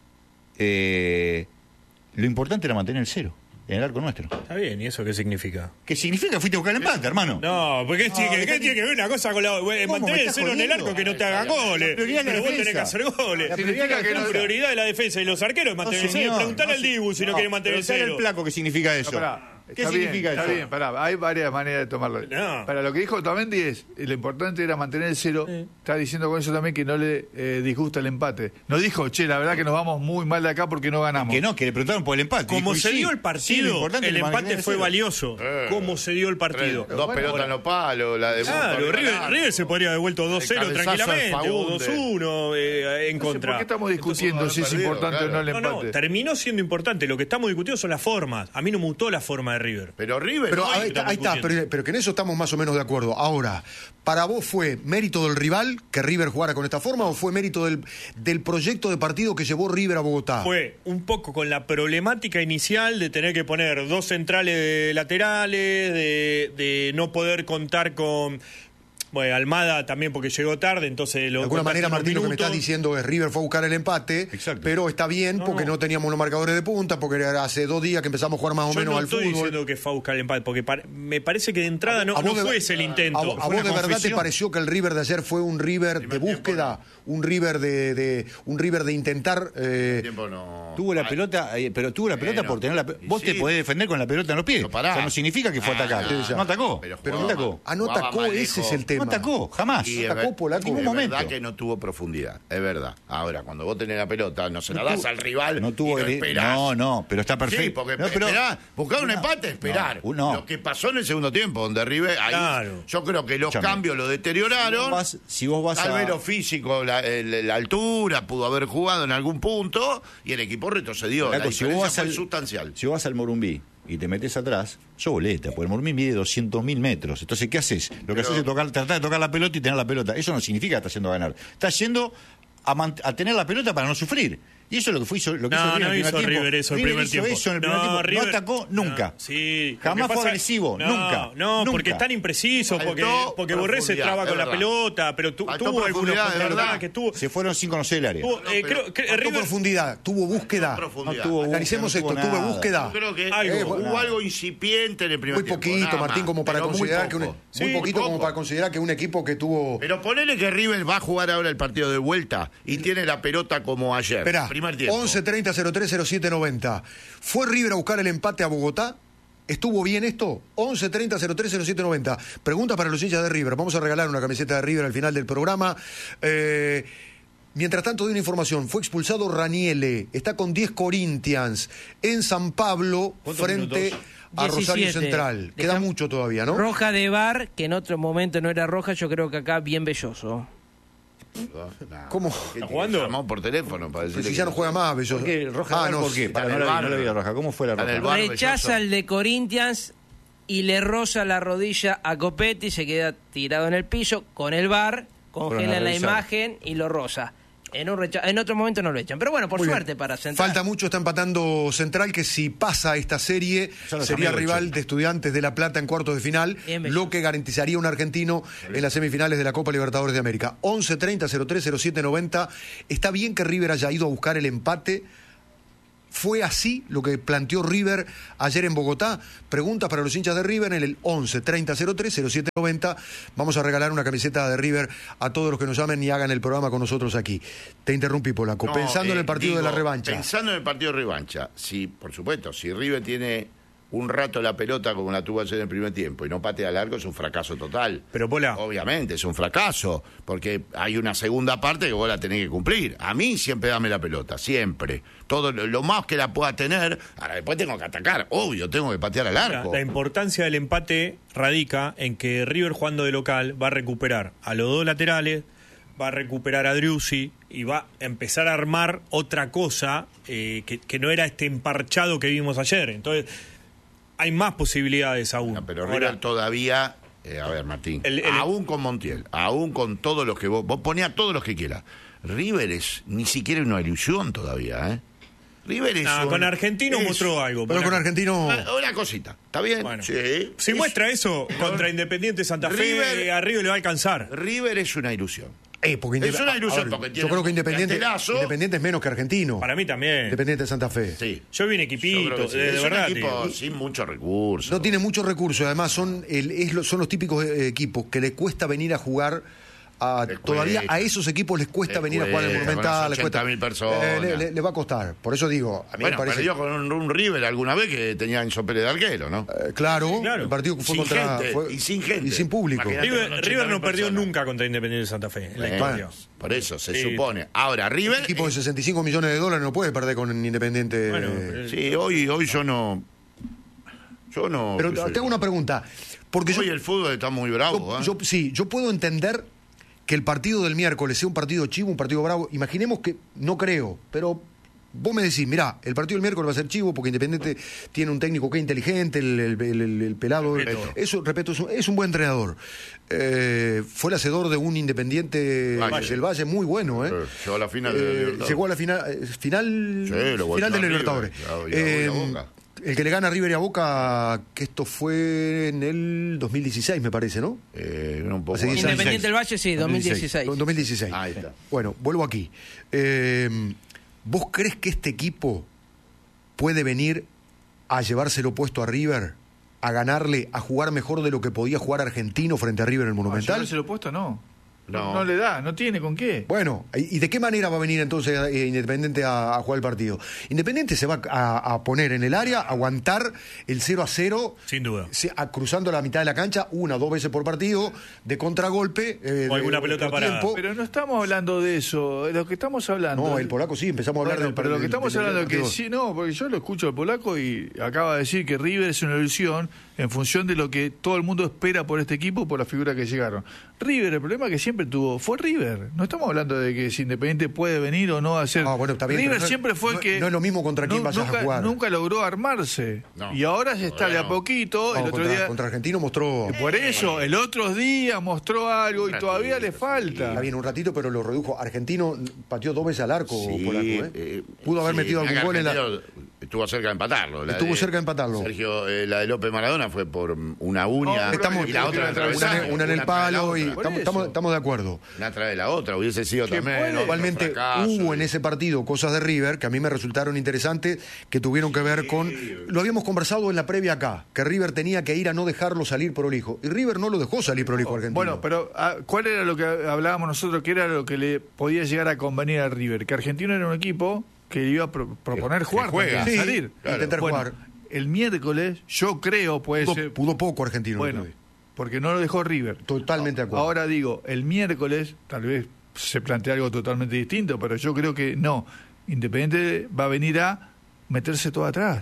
Speaker 4: eh, lo importante era mantener el cero en el arco nuestro.
Speaker 3: Está bien, ¿y eso qué significa?
Speaker 4: ¿Qué significa? Fuiste a buscar el empate, hermano.
Speaker 3: No, porque ¿qué, tiene,
Speaker 4: dejate-
Speaker 3: ¿qué tiene que ver una cosa con la eh,
Speaker 4: ¿Cómo me
Speaker 3: mantener el
Speaker 4: estás
Speaker 3: cero en el
Speaker 4: jodiendo?
Speaker 3: arco que no te hagan goles?
Speaker 4: La prioridad es la
Speaker 3: Pero vos tenés que
Speaker 4: defensa.
Speaker 3: hacer goles.
Speaker 4: La
Speaker 2: Significa
Speaker 4: prioridad
Speaker 2: que
Speaker 4: es la
Speaker 2: no-
Speaker 3: La prioridad de la defensa y los arqueros es mantener
Speaker 4: No,
Speaker 3: el cero.
Speaker 4: señor,
Speaker 3: Preguntale
Speaker 4: no,
Speaker 3: al Dibu si no
Speaker 4: no,
Speaker 3: quiere mantener el
Speaker 4: preguntale
Speaker 3: cero.
Speaker 4: al Flaco qué significa eso.
Speaker 2: No, pará.
Speaker 4: ¿Qué
Speaker 2: Está
Speaker 4: significa
Speaker 2: bien,
Speaker 4: eso?
Speaker 2: Está bien, pará, hay varias maneras de tomarlo.
Speaker 3: No.
Speaker 2: Para lo que dijo Otamendi es, lo importante era mantener el cero. Está diciendo con eso también que no le eh, disgusta el empate. No dijo, che, la verdad que nos vamos muy mal de acá porque no ganamos.
Speaker 4: Que no, que le preguntaron por el empate.
Speaker 3: Como
Speaker 4: Dijo, y
Speaker 3: se
Speaker 4: sí,
Speaker 3: dio el
Speaker 4: sí, lo
Speaker 3: partido,
Speaker 4: importante
Speaker 3: el
Speaker 4: es mantener
Speaker 3: empate fue
Speaker 4: cero.
Speaker 3: valioso.
Speaker 6: Eh.
Speaker 3: Cómo se dio el partido.
Speaker 6: Tres, dos pelotas en los palos, la de
Speaker 3: Claro,
Speaker 6: Busto,
Speaker 3: River,
Speaker 6: River.
Speaker 3: River se podría haber devuelto dos cero
Speaker 6: El cabezazo de
Speaker 3: tranquilamente, o
Speaker 6: Fagundes.
Speaker 3: dos uno eh, en
Speaker 2: No sé
Speaker 3: contra.
Speaker 2: ¿Por qué estamos discutiendo
Speaker 6: Entonces,
Speaker 2: si es
Speaker 6: perdido,
Speaker 2: importante
Speaker 6: claro.
Speaker 2: o no el
Speaker 3: No,
Speaker 2: empate?
Speaker 3: no, terminó siendo importante. Lo que estamos discutiendo son las formas. A mí no me gustó la forma de River.
Speaker 6: Pero River.
Speaker 1: Pero
Speaker 6: no
Speaker 1: ahí
Speaker 6: hay-
Speaker 1: está, ahí está,
Speaker 3: discutiendo.
Speaker 1: pero, pero que en eso estamos más o menos de acuerdo. Ahora, ¿para vos fue mérito del rival que River jugara con esta forma o fue mérito del, del proyecto de partido que llevó River a Bogotá?
Speaker 3: Fue un poco con la problemática inicial de tener que poner dos centrales laterales, de, de no poder contar con... Bueno, Almada también porque llegó tarde, entonces... Lo
Speaker 1: De alguna
Speaker 3: contaste
Speaker 1: manera,
Speaker 3: unos
Speaker 1: Martín, lo que me
Speaker 3: minutos.
Speaker 1: estás diciendo es River fue a buscar el empate,
Speaker 4: Exacto.
Speaker 1: pero está bien
Speaker 3: No,
Speaker 1: porque
Speaker 3: no.
Speaker 1: no teníamos los marcadores de punta, porque era hace dos días que empezamos a jugar más o
Speaker 3: Yo
Speaker 1: menos
Speaker 3: no
Speaker 1: al
Speaker 3: estoy
Speaker 1: fútbol.
Speaker 3: diciendo que fue a buscar el empate, porque par- me parece que de entrada no,
Speaker 1: ¿A vos
Speaker 3: no
Speaker 1: de-
Speaker 3: fue ese el intento.
Speaker 1: ¿A, vos- a
Speaker 4: Fue
Speaker 1: vos
Speaker 4: una
Speaker 1: de verdad te
Speaker 4: confesión.
Speaker 1: pareció que el River de ayer fue un River de búsqueda, un River de, de- un River de intentar eh,
Speaker 6: tiempo no.
Speaker 4: Tuvo la
Speaker 6: Ay,
Speaker 4: pelota, eh, pero tuvo la pelota
Speaker 6: Bueno,
Speaker 4: por tener la pe-
Speaker 6: y
Speaker 4: Vos
Speaker 6: sí.
Speaker 4: te podés defender con la pelota en los pies.
Speaker 6: Pero pará.
Speaker 4: O sea, no significa que fue a
Speaker 6: Ah,
Speaker 4: atacar.
Speaker 6: no,
Speaker 4: No atacó.
Speaker 6: pero
Speaker 4: Pero no
Speaker 6: jugaba
Speaker 4: atacó.
Speaker 6: mal.
Speaker 1: ah, no
Speaker 6: Jugaba
Speaker 1: atacó,
Speaker 6: mal,
Speaker 1: ese
Speaker 6: hijo.
Speaker 1: es el tema.
Speaker 4: No atacó, jamás.
Speaker 6: Y es
Speaker 1: atacó
Speaker 6: ver-
Speaker 1: Polaco.
Speaker 6: es
Speaker 1: En ningún
Speaker 6: verdad
Speaker 4: momento.
Speaker 6: que no tuvo profundidad, es verdad. Ahora, cuando vos tenés la pelota, no se la das al rival
Speaker 4: No tuvo
Speaker 6: y no
Speaker 4: gri-
Speaker 6: esperás.
Speaker 4: no, no, pero está perfecto.
Speaker 6: Sí, porque
Speaker 4: No, pero-
Speaker 6: esperá, buscar un
Speaker 4: No,
Speaker 6: empate, esperar.
Speaker 4: no, no.
Speaker 6: Lo que pasó en el segundo tiempo, donde River, ahí,
Speaker 3: Claro.
Speaker 6: yo creo que los
Speaker 4: Escúchame.
Speaker 6: cambios lo deterioraron.
Speaker 4: Si vos vas- si vos vas
Speaker 6: Tal
Speaker 4: a-
Speaker 6: vez lo físico, la, el- la altura, pudo haber jugado en algún punto y el equipo retrocedió.
Speaker 4: Flaco,
Speaker 6: la
Speaker 4: si vos
Speaker 6: diferencia
Speaker 4: vas
Speaker 6: fue
Speaker 4: al-
Speaker 6: sustancial.
Speaker 4: Si vos vas al Morumbí y te metes atrás, yo boleta, porque el Morumbí mide doscientos mil metros. Entonces, ¿qué haces? Lo que
Speaker 6: Pero-
Speaker 4: haces es tocar, tratar de tocar la pelota y tener la pelota. Eso no significa que estás yendo a ganar. Estás yendo a, man- a tener la pelota para no sufrir. Y eso es lo que fue hizo, lo que
Speaker 3: No,
Speaker 4: hizo River
Speaker 3: no
Speaker 4: en el
Speaker 3: hizo
Speaker 4: primer tiempo.
Speaker 3: River eso en el
Speaker 4: River
Speaker 3: primer
Speaker 4: hizo
Speaker 3: tiempo.
Speaker 4: eso en el primer
Speaker 3: No,
Speaker 4: tiempo.
Speaker 3: River-
Speaker 4: No atacó nunca.
Speaker 3: No, sí.
Speaker 4: Jamás
Speaker 3: Lo que
Speaker 4: fue
Speaker 3: pasa-
Speaker 4: agresivo,
Speaker 3: no,
Speaker 4: nunca.
Speaker 3: No,
Speaker 4: nunca.
Speaker 3: porque es tan impreciso, porque,
Speaker 6: Faltó
Speaker 3: porque Borré se
Speaker 6: profundidad,
Speaker 3: traba
Speaker 6: es
Speaker 3: con la
Speaker 6: verdad.
Speaker 3: pelota, pero tu-
Speaker 6: Faltó
Speaker 3: tuvo algunos
Speaker 6: profundidad, es
Speaker 3: contraataques
Speaker 6: verdad.
Speaker 3: que tuvo.
Speaker 4: Se fueron sin conocer el área.
Speaker 3: tuvo,
Speaker 6: No,
Speaker 3: eh,
Speaker 6: pero
Speaker 3: creo que
Speaker 1: Faltó
Speaker 3: River-
Speaker 1: profundidad, tuvo búsqueda.
Speaker 6: Profundidad.
Speaker 4: No tuvo búsqueda,
Speaker 1: Analicemos
Speaker 4: no
Speaker 1: esto,
Speaker 4: tuvo
Speaker 1: tuvo
Speaker 4: nada.
Speaker 1: búsqueda.
Speaker 6: Yo creo que
Speaker 3: Algo,
Speaker 6: eh, hubo
Speaker 1: nada.
Speaker 6: algo incipiente en el primer
Speaker 1: Muy
Speaker 6: tiempo.
Speaker 1: poquito,
Speaker 6: nada
Speaker 1: Martín,
Speaker 6: más,
Speaker 1: como para
Speaker 6: pero muy
Speaker 1: considerar que un,
Speaker 6: poco.
Speaker 1: muy
Speaker 3: Sí,
Speaker 1: poquito como
Speaker 6: poco.
Speaker 1: para considerar que un equipo que tuvo.
Speaker 6: Pero ponele que River va a jugar ahora el partido de vuelta y tiene la pelota como ayer.
Speaker 1: Esperá,
Speaker 6: primer tiempo.
Speaker 1: once treinta cero tres cero siete noventa. ¿Fue River a buscar el empate a Bogotá? ¿Estuvo bien esto? once treinta cero tres cero siete noventa. Pregunta para los hinchas de River. Vamos a regalar una camiseta de River al final del programa. Eh, mientras tanto, doy una información. Fue expulsado Raniele. Está con diez Corinthians en San Pablo
Speaker 4: ¿Cuántos
Speaker 1: frente
Speaker 4: minutos?
Speaker 1: a Rosario
Speaker 5: diecisiete.
Speaker 1: Central. Queda
Speaker 5: Deja-
Speaker 1: mucho todavía, ¿no?
Speaker 5: Roja de Bar, que en otro momento no era roja, yo creo que acá bien belloso.
Speaker 6: Nah.
Speaker 1: ¿Cómo?
Speaker 6: ¿Está
Speaker 3: jugando?
Speaker 6: Llamó por teléfono para
Speaker 1: Pero
Speaker 6: decirle
Speaker 1: si
Speaker 6: que
Speaker 1: ya no juega más, Bello.
Speaker 4: ¿Por qué? ¿Roja
Speaker 1: Ah,
Speaker 4: Bar
Speaker 1: no,
Speaker 4: por qué?
Speaker 6: está
Speaker 4: Para,
Speaker 6: en
Speaker 4: no,
Speaker 6: el
Speaker 4: la vi,
Speaker 6: bar.
Speaker 4: no la vi a Roja. ¿Cómo fue la
Speaker 6: Está en
Speaker 4: Roja?
Speaker 6: el bar.
Speaker 5: Rechaza el de Corinthians y le roza la rodilla a Copetti, se queda tirado en el piso con el V A R, congelan la
Speaker 4: revisar.
Speaker 5: imagen y lo roza. En, un recha- en otro momento no lo echan. Pero bueno, por
Speaker 1: Muy
Speaker 5: suerte
Speaker 1: bien.
Speaker 5: para Central.
Speaker 1: Falta mucho, está empatando Central, que si pasa esta serie
Speaker 4: Son los
Speaker 1: sería
Speaker 4: amigos,
Speaker 1: rival
Speaker 4: che.
Speaker 1: de Estudiantes de La Plata en cuartos de final,
Speaker 5: Bien, Bello.
Speaker 1: lo que garantizaría un argentino en las semifinales de la Copa Libertadores de América. once treinta cero tres cero siete noventa. Está bien que River haya ido a buscar el empate. ¿Fue así lo que planteó River ayer en Bogotá? Preguntas para los hinchas de River en el once treinta cero tres cero siete noventa. Vamos a regalar una camiseta de River a todos los que nos llamen y hagan el programa con nosotros aquí. Te interrumpí, Polaco.
Speaker 6: No,
Speaker 1: Pensando en
Speaker 6: eh,
Speaker 1: el partido
Speaker 6: digo,
Speaker 1: de la revancha.
Speaker 6: Pensando en el partido de revancha, sí, por supuesto, si River tiene un rato la pelota como la tuvo ayer en el primer tiempo y no patea largo, es un fracaso total.
Speaker 3: Pero, Pola.
Speaker 6: Obviamente, es un fracaso, porque hay una segunda parte que vos la tenés que cumplir. A mí siempre dame la pelota, siempre. Todo lo, lo más que la pueda tener, ahora después tengo que atacar, obvio, tengo que patear al
Speaker 3: La,
Speaker 6: arco.
Speaker 3: la importancia del empate radica en que River, jugando de local, va a recuperar a los dos laterales, va a recuperar a Driussi y va a empezar a armar otra cosa eh, que, que no era este emparchado que vimos ayer. Entonces, hay más posibilidades aún.
Speaker 6: No, pero
Speaker 3: Ahora,
Speaker 6: River todavía, eh, a ver, Martín,
Speaker 3: El- el-
Speaker 6: aún con Montiel, aún con todos los que vos, vos ponés a todos los que quieras. River es ni siquiera una ilusión todavía, ¿eh? River es
Speaker 3: nah,
Speaker 6: un-
Speaker 3: con Argentino
Speaker 6: es-
Speaker 3: mostró algo.
Speaker 1: Pero
Speaker 3: Pola.
Speaker 1: con Argentino...
Speaker 6: Ah, Una cosita, ¿está bien?
Speaker 3: Bueno.
Speaker 6: Sí.
Speaker 3: Si
Speaker 6: Es-
Speaker 3: muestra eso contra Independiente Santa Fe,
Speaker 6: River-
Speaker 3: a River le va a alcanzar.
Speaker 6: River es una ilusión.
Speaker 1: Eh, porque
Speaker 6: Es
Speaker 1: Indep-
Speaker 6: una
Speaker 1: a-
Speaker 6: ilusión,
Speaker 1: a ver,
Speaker 6: porque
Speaker 1: yo
Speaker 6: tiene
Speaker 1: creo que
Speaker 6: un
Speaker 1: Independiente,
Speaker 6: cartelazo.
Speaker 1: Independiente es menos que Argentino.
Speaker 3: Para mí también.
Speaker 1: Independiente de Santa Fe.
Speaker 6: Sí.
Speaker 3: Yo vi un
Speaker 6: Yo
Speaker 3: equipito,
Speaker 6: creo que sí.
Speaker 3: de, de
Speaker 6: es
Speaker 3: verdad.
Speaker 6: un equipo
Speaker 3: digo.
Speaker 6: sin muchos recursos.
Speaker 1: No tiene muchos recursos, además son, el, es lo- son los típicos eh, equipos que le cuesta venir a jugar. A,
Speaker 6: Les
Speaker 1: todavía
Speaker 6: cuesta.
Speaker 1: a esos equipos les cuesta
Speaker 6: Les
Speaker 1: venir a jugar al
Speaker 6: cuesta,
Speaker 1: Monumental.
Speaker 6: con
Speaker 1: Les
Speaker 6: las
Speaker 1: cuesta,
Speaker 6: ochenta mil personas.
Speaker 1: Eh, le, le- le va a costar. Por eso digo, a mí
Speaker 6: Bueno,
Speaker 1: me parece.
Speaker 6: perdió con un, un River alguna vez que tenía Enzo Pérez de arquero, ¿no?
Speaker 1: eh, claro,
Speaker 3: Claro.
Speaker 1: el partido que fue
Speaker 6: Sin
Speaker 1: contra.
Speaker 6: gente,
Speaker 1: fue-
Speaker 6: y sin gente.
Speaker 1: Y sin público.
Speaker 6: Imagínate.
Speaker 3: River,
Speaker 6: con ochenta
Speaker 3: River no
Speaker 6: mil
Speaker 3: perdió
Speaker 6: personas.
Speaker 3: nunca contra Independiente de Santa Fe en la
Speaker 6: Eh,
Speaker 3: historia.
Speaker 6: Por eso, se
Speaker 3: Sí.
Speaker 6: supone. Ahora, River...
Speaker 1: Un equipo de sesenta y cinco millones de dólares no puede perder con Independiente.
Speaker 3: Bueno,
Speaker 1: eh,
Speaker 3: pero-
Speaker 6: Sí, hoy, hoy yo no... Yo no...
Speaker 1: pero
Speaker 6: qué sé
Speaker 1: te hago
Speaker 6: yo.
Speaker 1: una pregunta. Porque yo,
Speaker 6: Hoy el fútbol está muy bravo,
Speaker 1: yo-
Speaker 6: ¿eh?
Speaker 1: yo- sí, yo puedo entender que el partido del miércoles sea un partido chivo, un partido bravo. Imaginemos que, no creo, pero vos me decís, mirá, el partido del miércoles va a ser chivo porque Independiente tiene un técnico que es inteligente, el, el- el- el- el pelado.
Speaker 3: Respeto.
Speaker 1: Eso, respeto, es un, es un buen entrenador. Eh, fue el hacedor de un Independiente
Speaker 6: Valle.
Speaker 1: del Valle muy bueno, ¿eh?
Speaker 6: Eh, llegó a la final de la
Speaker 1: Eh,
Speaker 6: Libertadores.
Speaker 1: llegó a la final, eh, final,
Speaker 6: Sí, lo volteó
Speaker 1: final de
Speaker 6: a
Speaker 1: la
Speaker 6: River,
Speaker 1: Libertadores.
Speaker 6: y a- y a- y
Speaker 1: Eh,
Speaker 6: a Boca.
Speaker 1: el que le gana a River y a Boca, que esto fue en el dos mil dieciséis, me parece, ¿no?
Speaker 6: Eh, un poco
Speaker 1: Hace diez
Speaker 6: más.
Speaker 1: años.
Speaker 5: Independiente del Valle, sí, dos mil dieciséis.
Speaker 1: dos mil dieciséis.
Speaker 6: Ahí está.
Speaker 1: Bueno, vuelvo aquí. Eh, ¿Vos crees que este equipo puede venir a llevárselo puesto a River? ¿A ganarle, a jugar mejor de lo que podía jugar Argentino frente a River en el Monumental?
Speaker 2: se lo puesto no.
Speaker 6: No.
Speaker 2: no. No le da, no tiene con qué.
Speaker 1: Bueno, ¿y y de qué manera va a venir entonces eh, Independiente a, a jugar el partido? Independiente se va a, a poner en el área, a aguantar el cero a cero,
Speaker 3: Sin duda.
Speaker 1: se- a- cruzando la mitad de la cancha una o dos veces por partido, de contragolpe. eh,
Speaker 3: O alguna
Speaker 1: de-
Speaker 3: pelota
Speaker 1: otro
Speaker 3: parada.
Speaker 1: tiempo.
Speaker 2: Pero no estamos hablando de eso. De lo que estamos hablando.
Speaker 1: No, el polaco sí, empezamos a hablar
Speaker 2: Bueno,
Speaker 1: del
Speaker 2: pero lo que
Speaker 1: del-
Speaker 2: estamos
Speaker 1: del-
Speaker 2: hablando
Speaker 1: del
Speaker 2: es que
Speaker 1: partido.
Speaker 2: sí, no, porque yo lo escucho al polaco y acaba de decir que River es una ilusión en función de lo que todo el mundo espera por este equipo, por la figura que llegaron. River, el problema que siempre tuvo fue River. No estamos hablando de que si Independiente puede venir o no a hacer.
Speaker 1: Ah, bueno, está bien,
Speaker 2: River
Speaker 1: pero no-
Speaker 2: siempre fue
Speaker 1: no-
Speaker 2: que.
Speaker 1: no es lo mismo contra quién vayas a
Speaker 2: nunca,
Speaker 1: jugar.
Speaker 2: Nunca logró armarse.
Speaker 6: No,
Speaker 2: y ahora se está de a
Speaker 6: no.
Speaker 2: poquito.
Speaker 1: No,
Speaker 2: el otro
Speaker 1: contra,
Speaker 2: día.
Speaker 1: contra Argentino mostró.
Speaker 2: Por eso, el otro día mostró algo y
Speaker 6: Un
Speaker 2: todavía le
Speaker 6: ratito,
Speaker 2: falta.
Speaker 1: Está bien un ratito, pero lo redujo. Argentino pateó dos veces al arco,
Speaker 6: Sí,
Speaker 1: polaco, ¿eh?
Speaker 6: eh,
Speaker 1: Pudo haber
Speaker 6: sí,
Speaker 1: metido algún
Speaker 6: acá
Speaker 1: gol en la.
Speaker 6: Argentino Estuvo cerca de empatarlo. La
Speaker 1: Estuvo
Speaker 6: de
Speaker 1: cerca de empatarlo.
Speaker 6: Sergio, eh, la de López Maradona fue por una uña
Speaker 2: No,
Speaker 1: Estamos,
Speaker 6: y la otra
Speaker 2: una-
Speaker 6: en el
Speaker 1: una,
Speaker 6: travesaño,
Speaker 1: una en el
Speaker 6: una atrás de la
Speaker 1: palo y
Speaker 6: otra.
Speaker 2: Por
Speaker 1: estamos,
Speaker 2: eso.
Speaker 1: estamos, estamos de acuerdo.
Speaker 6: Una atrás de la otra, hubiese sido
Speaker 2: Que
Speaker 6: también.
Speaker 2: puede.
Speaker 6: otro
Speaker 1: Igualmente
Speaker 6: fracaso.
Speaker 1: hubo en ese partido cosas de River que a mí me resultaron interesantes, que tuvieron que ver con... Lo habíamos conversado en la previa acá, que River tenía que ir a no dejarlo salir prolijo. Y River no lo dejó salir prolijo a Argentino.
Speaker 2: Bueno, pero ah, ¿cuál era lo que hablábamos nosotros? ¿Qué era lo que le podía llegar a convenir a River? Que Argentino era un equipo que iba a pro- proponer
Speaker 6: Que
Speaker 2: jugar,
Speaker 6: juega.
Speaker 2: también,
Speaker 1: Sí,
Speaker 2: salir.
Speaker 1: intentar
Speaker 2: Bueno,
Speaker 1: jugar.
Speaker 2: El miércoles, yo creo, puede
Speaker 1: pudo,
Speaker 2: ser.
Speaker 1: pudo poco Argentino.
Speaker 2: Bueno,
Speaker 1: otro día.
Speaker 2: porque no lo dejó River.
Speaker 1: Totalmente de acuerdo.
Speaker 2: Ahora digo, el miércoles, tal vez se plantea algo totalmente distinto, pero yo creo que no. Independiente va a venir a meterse todo atrás.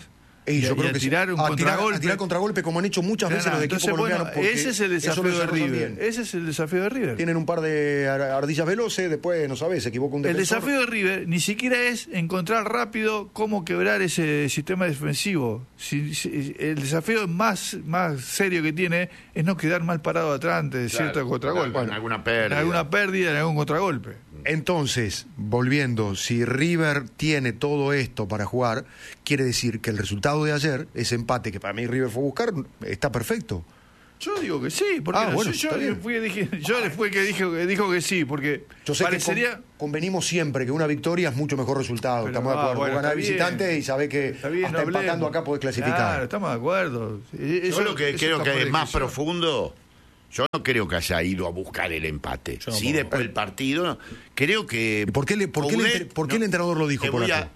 Speaker 1: Y yo
Speaker 2: y
Speaker 1: creo
Speaker 2: a
Speaker 1: que sí.
Speaker 2: tirar un
Speaker 1: a
Speaker 2: contragolpe.
Speaker 1: Tirar, a tirar contragolpe como han hecho muchas
Speaker 2: No,
Speaker 1: veces
Speaker 2: no,
Speaker 1: los equipos
Speaker 2: entonces, bueno,
Speaker 1: colombianos. porque
Speaker 2: ese es el
Speaker 1: eso
Speaker 2: desafío
Speaker 1: lo
Speaker 2: de
Speaker 1: desarrollan
Speaker 2: River.
Speaker 1: bien.
Speaker 2: Ese es el desafío de River.
Speaker 1: Tienen un par de ar- ardillas veloces, después, no sabes, se equivoca un
Speaker 2: El
Speaker 1: defensor.
Speaker 2: desafío de River ni siquiera es encontrar rápido cómo quebrar ese sistema defensivo. Si- si- el desafío más, más serio que tiene es no quedar mal parado atrás ante cierto contragolpe.
Speaker 6: En alguna pérdida.
Speaker 2: En alguna pérdida, en algún contragolpe.
Speaker 1: Entonces, volviendo, si River tiene todo esto para jugar, quiere decir que el resultado de ayer, ese empate que para mí River fue a buscar, está perfecto.
Speaker 2: Yo digo que sí, porque
Speaker 1: Ah,
Speaker 2: no,
Speaker 1: bueno,
Speaker 2: yo,
Speaker 1: está
Speaker 2: yo
Speaker 1: bien.
Speaker 2: fui, dije, yo fui que dijo, que dijo que sí, porque
Speaker 1: Yo sé
Speaker 2: parecería...
Speaker 1: que con- convenimos siempre que una victoria es mucho mejor resultado.
Speaker 2: Pero,
Speaker 1: Estamos de
Speaker 2: ah,
Speaker 1: acuerdo.
Speaker 2: bueno,
Speaker 1: Vos ganás
Speaker 2: está
Speaker 1: visitante
Speaker 2: bien.
Speaker 1: y sabés que
Speaker 2: Está bien,
Speaker 1: hasta
Speaker 2: no hablemos.
Speaker 1: empatando acá podés clasificar.
Speaker 2: Claro, estamos de acuerdo. Eso-
Speaker 6: Yo lo que
Speaker 2: eso
Speaker 6: creo
Speaker 2: está
Speaker 6: que
Speaker 2: por
Speaker 6: es más
Speaker 2: discusión.
Speaker 6: profundo, yo no creo que haya ido a buscar el empate.
Speaker 3: Yo
Speaker 6: Sí,
Speaker 3: tampoco.
Speaker 6: después del partido, creo que...
Speaker 1: ¿Y por qué, le- por qué el
Speaker 6: Coudet-
Speaker 1: enter- por qué el
Speaker 6: no,
Speaker 1: entrenador lo dijo,
Speaker 6: te voy
Speaker 1: Polaco?
Speaker 6: a-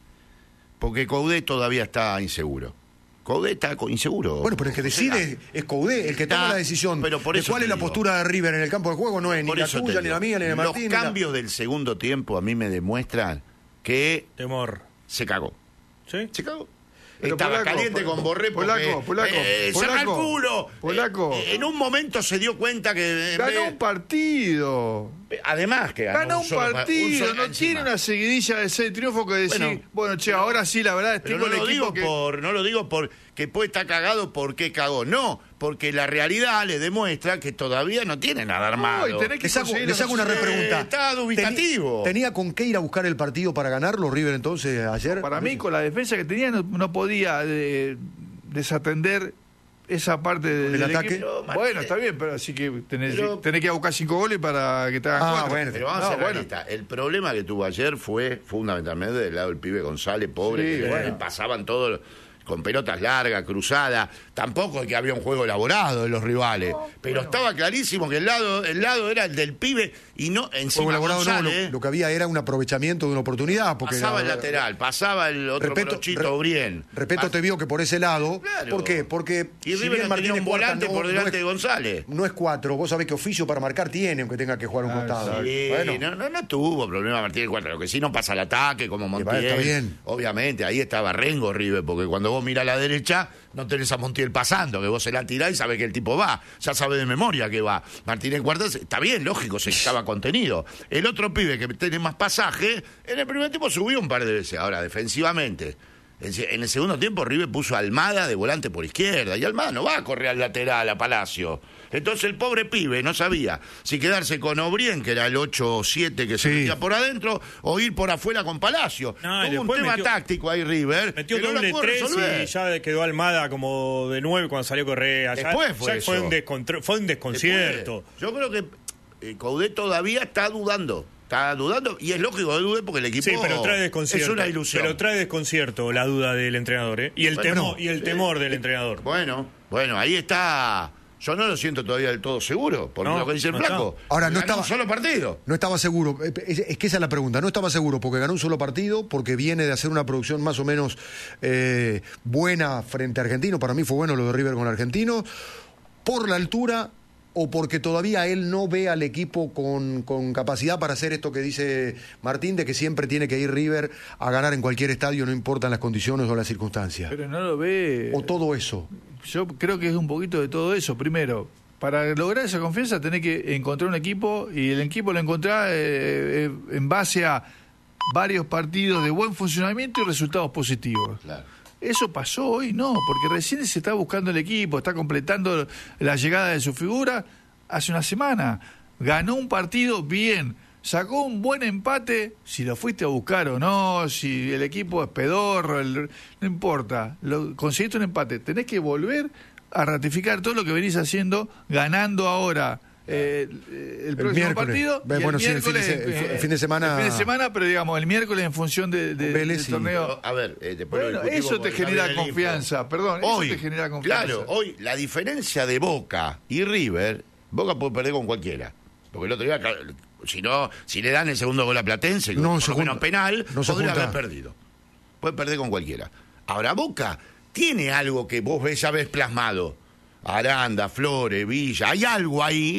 Speaker 6: Porque Coudet todavía está inseguro. Coudet está co- inseguro.
Speaker 1: Bueno, pero el que
Speaker 6: O sea,
Speaker 1: decide es Coudet, el que
Speaker 6: está-
Speaker 1: toma la decisión
Speaker 6: pero por
Speaker 1: de
Speaker 6: eso
Speaker 1: cuál
Speaker 6: te
Speaker 1: es la
Speaker 6: digo.
Speaker 1: postura de River en el campo de juego no es ni
Speaker 6: por
Speaker 1: la
Speaker 6: eso te
Speaker 1: tuya, ni
Speaker 6: digo,
Speaker 1: la mía, ni la de Martín.
Speaker 6: Los
Speaker 1: ni la-
Speaker 6: cambios del segundo tiempo a mí me demuestran que
Speaker 3: Temor.
Speaker 6: se cagó.
Speaker 3: ¿Sí?
Speaker 6: Se cagó.
Speaker 2: Pero
Speaker 6: Estaba
Speaker 2: Polaco,
Speaker 6: caliente
Speaker 2: Pol-
Speaker 6: con Borré porque,
Speaker 2: Polaco, Polaco,
Speaker 6: eh, cerrá el
Speaker 2: Polaco,
Speaker 6: culo.
Speaker 2: Polaco.
Speaker 6: Eh, en un momento se dio cuenta que en
Speaker 2: Ganó
Speaker 6: vez-
Speaker 2: un partido.
Speaker 6: además que ganó,
Speaker 2: Ganó un
Speaker 6: solo pa-
Speaker 2: partido,
Speaker 6: solo
Speaker 2: no
Speaker 6: encima.
Speaker 2: tiene una seguidilla de seis triunfos que decir, bueno,
Speaker 6: Bueno,
Speaker 2: che, ahora sí, la verdad,
Speaker 6: Pero
Speaker 2: tengo
Speaker 6: no
Speaker 2: el
Speaker 6: lo
Speaker 2: equipo
Speaker 6: digo
Speaker 2: que...
Speaker 6: por, no lo digo por que puede estar cagado porque cagó, no, porque la realidad le demuestra que todavía no tiene nada armado.
Speaker 2: No, y tenés que
Speaker 1: Les hago,
Speaker 2: conseguir
Speaker 1: les
Speaker 2: los
Speaker 1: hago una
Speaker 2: resultados.
Speaker 1: repregunta.
Speaker 6: Eh, está dubitativo.
Speaker 1: Teni- ¿Tenía con qué ir a buscar el partido para ganarlo River entonces ayer?
Speaker 2: Para mí, con la defensa que tenía, no, no podía eh, desatender esa parte de-
Speaker 1: ¿El
Speaker 2: del
Speaker 1: ataque?
Speaker 2: equipo.
Speaker 6: Pero, Martín,
Speaker 2: Bueno, está bien, pero así que tenés,
Speaker 6: pero-
Speaker 2: tenés que ir a buscar cinco goles para que te hagan
Speaker 1: Ah,
Speaker 2: cuatro.
Speaker 1: bueno.
Speaker 6: Pero vamos
Speaker 2: No,
Speaker 6: a ser
Speaker 2: bueno.
Speaker 6: realistas. El problema que tuvo ayer fue fundamentalmente del lado del pibe González, pobre,
Speaker 2: Sí,
Speaker 6: que
Speaker 2: bueno.
Speaker 6: le pasaban todos con pelotas largas, cruzadas. Tampoco es que había un juego elaborado de los rivales. pero estaba clarísimo que el lado, el lado era el del pibe y no
Speaker 1: Juego
Speaker 6: encima
Speaker 1: elaborado no, lo,
Speaker 6: González,
Speaker 1: lo que había era un aprovechamiento de una oportunidad. Porque
Speaker 6: pasaba
Speaker 1: la-
Speaker 6: el lateral, pasaba el otro
Speaker 1: Respeto,
Speaker 6: colochito
Speaker 1: re-
Speaker 6: Obrien.
Speaker 1: Respeto
Speaker 6: Pas-
Speaker 1: te vio que por ese lado.
Speaker 6: Claro.
Speaker 1: ¿Por qué? Porque
Speaker 6: Y
Speaker 1: si
Speaker 6: River
Speaker 1: bien
Speaker 6: no tenía
Speaker 1: Martínez
Speaker 6: un
Speaker 1: Cuarta
Speaker 6: volante
Speaker 1: no-
Speaker 6: por
Speaker 1: no
Speaker 6: delante
Speaker 1: es-
Speaker 6: de González.
Speaker 1: No es cuatro, vos sabés que oficio para marcar tiene, aunque tenga que jugar un
Speaker 2: Ah,
Speaker 1: costado.
Speaker 6: Sí,
Speaker 1: Bueno,
Speaker 6: no, no, no tuvo problema Martínez Cuarta. Lo que sí no pasa el ataque como Montiel.
Speaker 1: está bien.
Speaker 6: Obviamente, ahí estaba Rengo River, porque cuando vos mirás a la derecha, no tenés a Montiel pasando, que vos se la tirás y sabés que el tipo va. Ya sabés de memoria que va. Martínez Cuartas está bien, lógico, se estaba contenido. El otro pibe que tiene más pasaje, en el primer tiempo subió un par de veces. Ahora, defensivamente. En el segundo tiempo River puso a Almada de volante por izquierda y Almada no va a correr al lateral a Palacio. Entonces el pobre pibe no sabía si quedarse con Obrien, que era el ocho o siete que se
Speaker 1: Sí.
Speaker 6: metía por adentro, o ir por afuera con Palacio.
Speaker 3: No, y
Speaker 6: Tuvo un
Speaker 3: después
Speaker 6: tema
Speaker 3: metió-
Speaker 6: táctico ahí River.
Speaker 3: Metió
Speaker 6: que no la
Speaker 3: doble
Speaker 6: pudo
Speaker 3: tres
Speaker 6: resolver.
Speaker 3: y ya quedó Almada como de nueve cuando salió Correa. Ya-
Speaker 6: Después fue
Speaker 3: ya fue,
Speaker 6: eso.
Speaker 3: un descontro- fue un desconcierto.
Speaker 6: Después, yo creo que eh, Coudet todavía está dudando. Está dudando y es lógico que dude porque el equipo
Speaker 3: Sí, pero trae desconcierto.
Speaker 6: es una ilusión.
Speaker 3: Pero trae desconcierto la duda del entrenador, ¿eh? Y el,
Speaker 6: Bueno,
Speaker 3: temor, y el
Speaker 6: sí.
Speaker 3: temor del entrenador.
Speaker 6: Bueno, bueno, ahí está. Yo no lo siento todavía del todo seguro, por
Speaker 3: No,
Speaker 6: lo que dice el
Speaker 3: no
Speaker 6: flaco.
Speaker 3: está.
Speaker 1: Ahora, no
Speaker 6: Ganó
Speaker 1: estaba-
Speaker 6: un solo partido.
Speaker 1: no estaba seguro. Eh, Es, es que esa es la pregunta. No estaba seguro porque ganó un solo partido, porque viene de hacer una producción más o menos eh, buena frente a Argentino. Para mí fue bueno lo de River con Argentino. Por la altura o porque todavía él no ve al equipo con, con capacidad para hacer esto que dice Martín, de que siempre tiene que ir River a ganar en cualquier estadio, no importan las condiciones o las circunstancias.
Speaker 2: Pero no lo ve.
Speaker 1: O todo eso.
Speaker 2: Yo creo que es un poquito de todo eso. Primero, para lograr esa confianza tenés que encontrar un equipo y el equipo lo encontrás eh, eh, en base a varios partidos de buen funcionamiento y resultados positivos.
Speaker 6: Claro.
Speaker 2: Eso pasó hoy, no, porque recién se está buscando el equipo, está completando la llegada de su figura hace una semana. Ganó un partido bien, sacó un buen empate, si lo fuiste a buscar o no, si el equipo es pedorro, el- no importa, lo, conseguiste un empate, tenés que volver a ratificar todo lo que venís haciendo, ganando ahora. Eh, el, el próximo
Speaker 1: miércoles.
Speaker 2: partido
Speaker 1: Ve,
Speaker 2: y
Speaker 1: bueno, sí, el fin de
Speaker 2: miércoles,
Speaker 1: se- el fi-
Speaker 2: eh,
Speaker 1: el fin de semana-
Speaker 2: el fin de semana, pero digamos el miércoles en función de, de-
Speaker 1: Vélez
Speaker 2: del
Speaker 1: y-
Speaker 2: torneo.
Speaker 6: A ver, eh, después lo
Speaker 2: Bueno,
Speaker 6: discutimos
Speaker 2: eso te
Speaker 6: porque ya
Speaker 2: genera
Speaker 6: viene el info.
Speaker 2: confianza, perdón,
Speaker 6: Hoy,
Speaker 2: eso te genera confianza.
Speaker 6: Claro, hoy la diferencia de Boca y River, Boca puede perder con cualquiera. Porque el otro día, si no, si le dan el segundo gol a Platense,
Speaker 1: No
Speaker 6: por
Speaker 1: se
Speaker 6: lo menos
Speaker 1: junta.
Speaker 6: penal,
Speaker 1: No se
Speaker 6: podría
Speaker 1: junta.
Speaker 6: haber perdido. Puede perder con cualquiera. Ahora, Boca tiene algo que vos ves, ya ves plasmado. Aranda, Flores, Villa, hay algo ahí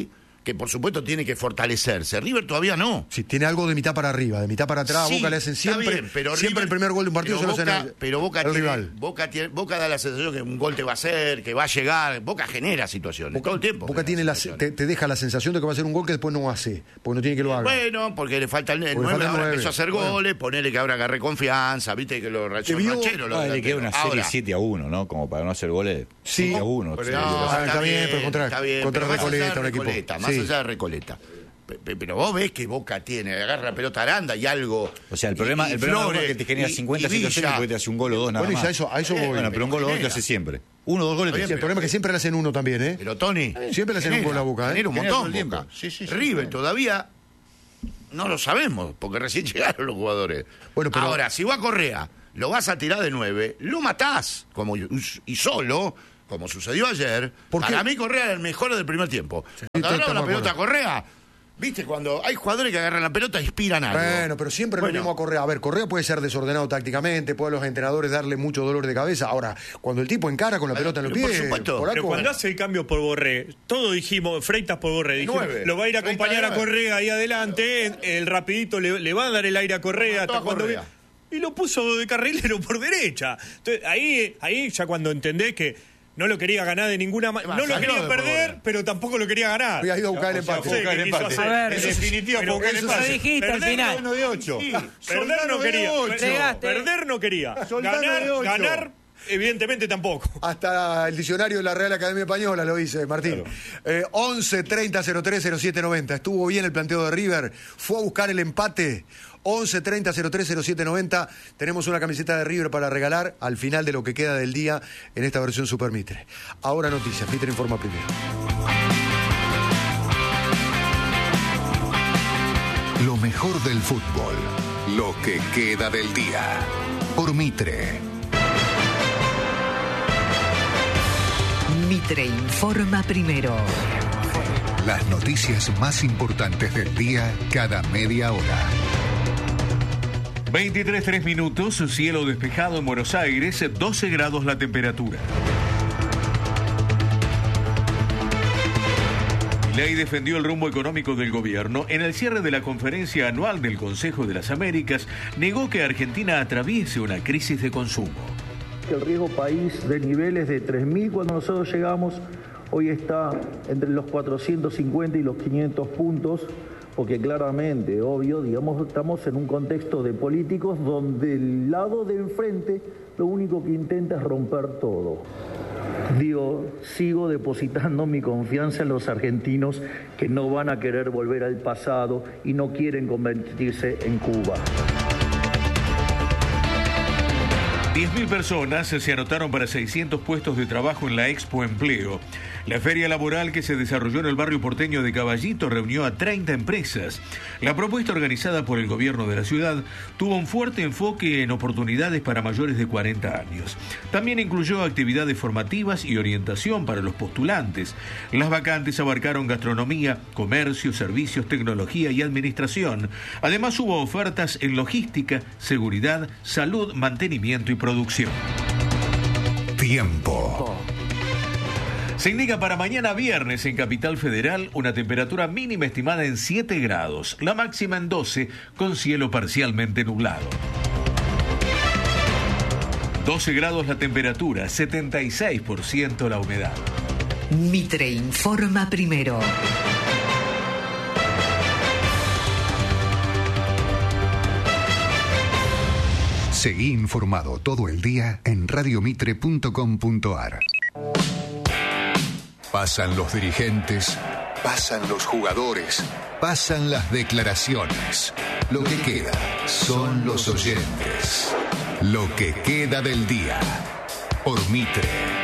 Speaker 6: que por supuesto tiene que fortalecerse. River todavía no.
Speaker 1: Si tiene algo de mitad para arriba, de mitad para atrás,
Speaker 6: Sí,
Speaker 1: Boca le hacen siempre,
Speaker 6: bien, pero
Speaker 1: siempre
Speaker 6: River-
Speaker 1: el primer gol de un partido se
Speaker 6: pero
Speaker 1: lo hacen
Speaker 6: Boca,
Speaker 1: al-
Speaker 6: pero Boca
Speaker 1: al
Speaker 6: tiene,
Speaker 1: rival.
Speaker 6: Boca, tiene, Boca da la sensación que un gol te va a hacer, que va a llegar. Boca genera situaciones
Speaker 1: Boca,
Speaker 6: todo el tiempo.
Speaker 1: Boca
Speaker 6: genera
Speaker 1: tiene la,
Speaker 6: situaciones.
Speaker 1: te, te deja la sensación de que va a hacer un gol que después no hace, porque no tiene que lo haga.
Speaker 6: Bueno, porque le falta el, el
Speaker 1: Porque
Speaker 6: nueve,
Speaker 1: falta el
Speaker 6: ahora
Speaker 1: nueve.
Speaker 6: empezó a hacer
Speaker 1: Bueno.
Speaker 6: goles, ponele que ahora agarre confianza, viste que los rachos
Speaker 1: vio?
Speaker 6: racheros. los
Speaker 4: Ah, le queda una
Speaker 6: delanteros.
Speaker 4: serie
Speaker 6: Ahora,
Speaker 4: siete a uno, ¿no? Como para no hacer goles.
Speaker 1: Sí.
Speaker 4: siete a uno.
Speaker 1: Pero
Speaker 4: sí.
Speaker 1: no,
Speaker 6: No,
Speaker 1: está bien, pero contra-
Speaker 6: está bien,
Speaker 1: contra
Speaker 6: pero más allá de
Speaker 1: Recoleta, un equipo.
Speaker 6: Recoleta, más
Speaker 1: Sí.
Speaker 6: allá de Recoleta. Pe- pe- Pero vos ves que Boca tiene, agarra la pelota Aranda y algo.
Speaker 4: O sea, el problema,
Speaker 6: y- y
Speaker 4: el problema
Speaker 6: Flores,
Speaker 4: es que te genera
Speaker 6: y-
Speaker 4: cincuenta
Speaker 6: y
Speaker 4: situaciones
Speaker 6: Villa.
Speaker 4: y después te hace un gol o dos nada
Speaker 1: Bueno, y
Speaker 4: más.
Speaker 1: a eso, a eso
Speaker 6: Eh,
Speaker 1: voy.
Speaker 4: Bueno, pero un gol o dos te
Speaker 6: genera.
Speaker 4: hace siempre. Uno o dos goles te
Speaker 6: Está
Speaker 1: Sí,
Speaker 4: hace
Speaker 1: el problema es que siempre le hacen uno también, ¿eh?
Speaker 6: Pero Tony.
Speaker 1: Siempre le hacen un
Speaker 6: genera,
Speaker 1: gol a Boca, ¿eh?
Speaker 6: Genera un
Speaker 4: Genera todo
Speaker 6: montón
Speaker 4: el
Speaker 6: Boca.
Speaker 4: tiempo. Sí, sí, sí,
Speaker 6: River
Speaker 4: sí.
Speaker 6: todavía no lo sabemos, porque recién llegaron los jugadores.
Speaker 1: Bueno, pero-
Speaker 6: Ahora, si va a Correa, lo vas a tirar de nueve, lo matás. Como, y solo, como sucedió ayer.
Speaker 1: ¿Por qué?
Speaker 6: Para mí Correa era el mejor del primer tiempo. Cuando
Speaker 1: estoy-
Speaker 6: agarraba la
Speaker 1: estamos de
Speaker 6: pelota a
Speaker 1: acuerdo.
Speaker 6: Correa, viste, cuando hay jugadores que agarran la pelota inspiran algo.
Speaker 1: Bueno, pero siempre
Speaker 6: Bueno,
Speaker 1: lo mismo a Correa. A ver, Correa puede ser desordenado tácticamente, puede a los entrenadores darle mucho dolor de cabeza. Ahora, cuando el tipo encara con la pelota en los
Speaker 6: pero por
Speaker 1: pies,
Speaker 6: supuesto.
Speaker 1: por
Speaker 3: Pero
Speaker 1: algo-
Speaker 3: cuando hace el cambio por Borré, todos dijimos, Freitas por Borré, dijimos,
Speaker 6: nueve.
Speaker 3: lo va a ir a acompañar a
Speaker 6: treinta y nueve.
Speaker 3: Correa ahí adelante, el rapidito le, le va a dar el aire a Correa
Speaker 6: Mató
Speaker 3: hasta
Speaker 6: a
Speaker 3: cuando
Speaker 6: Correa.
Speaker 3: ve- y lo puso de carrilero por derecha. Entonces, ahí, ahí ya cuando entendés que no lo quería ganar de ninguna manera,
Speaker 6: Es más,
Speaker 3: no lo
Speaker 6: salió
Speaker 3: quería
Speaker 6: de por
Speaker 3: perder,
Speaker 6: Borré.
Speaker 3: pero tampoco lo quería ganar.
Speaker 1: Había ido a buscar el
Speaker 3: O sea,
Speaker 1: empate.
Speaker 3: fue
Speaker 4: Buscar el
Speaker 3: que quiso
Speaker 4: empate.
Speaker 3: hacer.
Speaker 5: A ver,
Speaker 4: En
Speaker 3: Eso sí,
Speaker 4: definitiva,
Speaker 3: pero
Speaker 4: buscar el
Speaker 3: eso
Speaker 4: empate.
Speaker 5: Lo dijiste al
Speaker 3: perder
Speaker 5: final.
Speaker 3: no-
Speaker 4: de ocho.
Speaker 3: Sí, perder
Speaker 4: Soldano
Speaker 3: no
Speaker 4: de
Speaker 3: quería.
Speaker 4: ocho.
Speaker 3: Per-
Speaker 5: Llegaste.
Speaker 3: Perder no quería.
Speaker 4: Soldano de
Speaker 3: Ganar,
Speaker 4: ocho.
Speaker 3: ganar, evidentemente tampoco.
Speaker 1: Hasta el diccionario de la Real Academia Española lo dice, Martín. Eh, once treinta cero tres cero siete noventa. Estuvo bien el planteo de River. Fue a buscar el empate. once treinta cero tres cero siete noventa. Tenemos una camiseta de River para regalar al final de lo que queda del día en esta versión Super Mitre. Ahora noticias. Mitre informa primero.
Speaker 8: Lo mejor del fútbol. Lo que queda del día. Por Mitre.
Speaker 9: Mitre informa primero.
Speaker 8: Las noticias más importantes del día cada media hora.
Speaker 10: veintitrés, tres minutos, cielo despejado en Buenos Aires, doce grados la temperatura. Milei defendió el rumbo económico del gobierno. En el cierre de la conferencia anual del Consejo de las Américas, negó que Argentina atraviese una crisis de consumo.
Speaker 11: El riesgo país de niveles de tres mil cuando nosotros llegamos, hoy está entre los cuatrocientos cincuenta y los quinientos puntos, porque claramente, obvio, digamos, estamos en un contexto de políticos donde el lado de enfrente lo único que intenta es romper todo. Digo, sigo depositando mi confianza en los argentinos que no van a querer volver al pasado y no quieren convertirse en Cuba.
Speaker 10: diez mil personas se anotaron para seiscientos puestos de trabajo en la Expo Empleo. La feria laboral que se desarrolló en el barrio porteño de Caballito reunió a treinta empresas. La propuesta organizada por el gobierno de la ciudad tuvo un fuerte enfoque en oportunidades para mayores de cuarenta años. También incluyó actividades formativas y orientación para los postulantes. Las vacantes abarcaron gastronomía, comercio, servicios, tecnología y administración. Además hubo ofertas en logística, seguridad, salud, mantenimiento y producción.
Speaker 8: Tiempo.
Speaker 10: Se indica para mañana viernes en Capital Federal una temperatura mínima estimada en siete grados, la máxima en doce, con cielo parcialmente nublado. doce grados la temperatura, setenta y seis por ciento la humedad.
Speaker 9: Mitre informa primero.
Speaker 8: Seguí informado todo el día en radiomitre punto com punto ar. Pasan los dirigentes, pasan los jugadores, pasan las declaraciones. Lo que queda son los oyentes. Lo que queda del día. Por Mitre.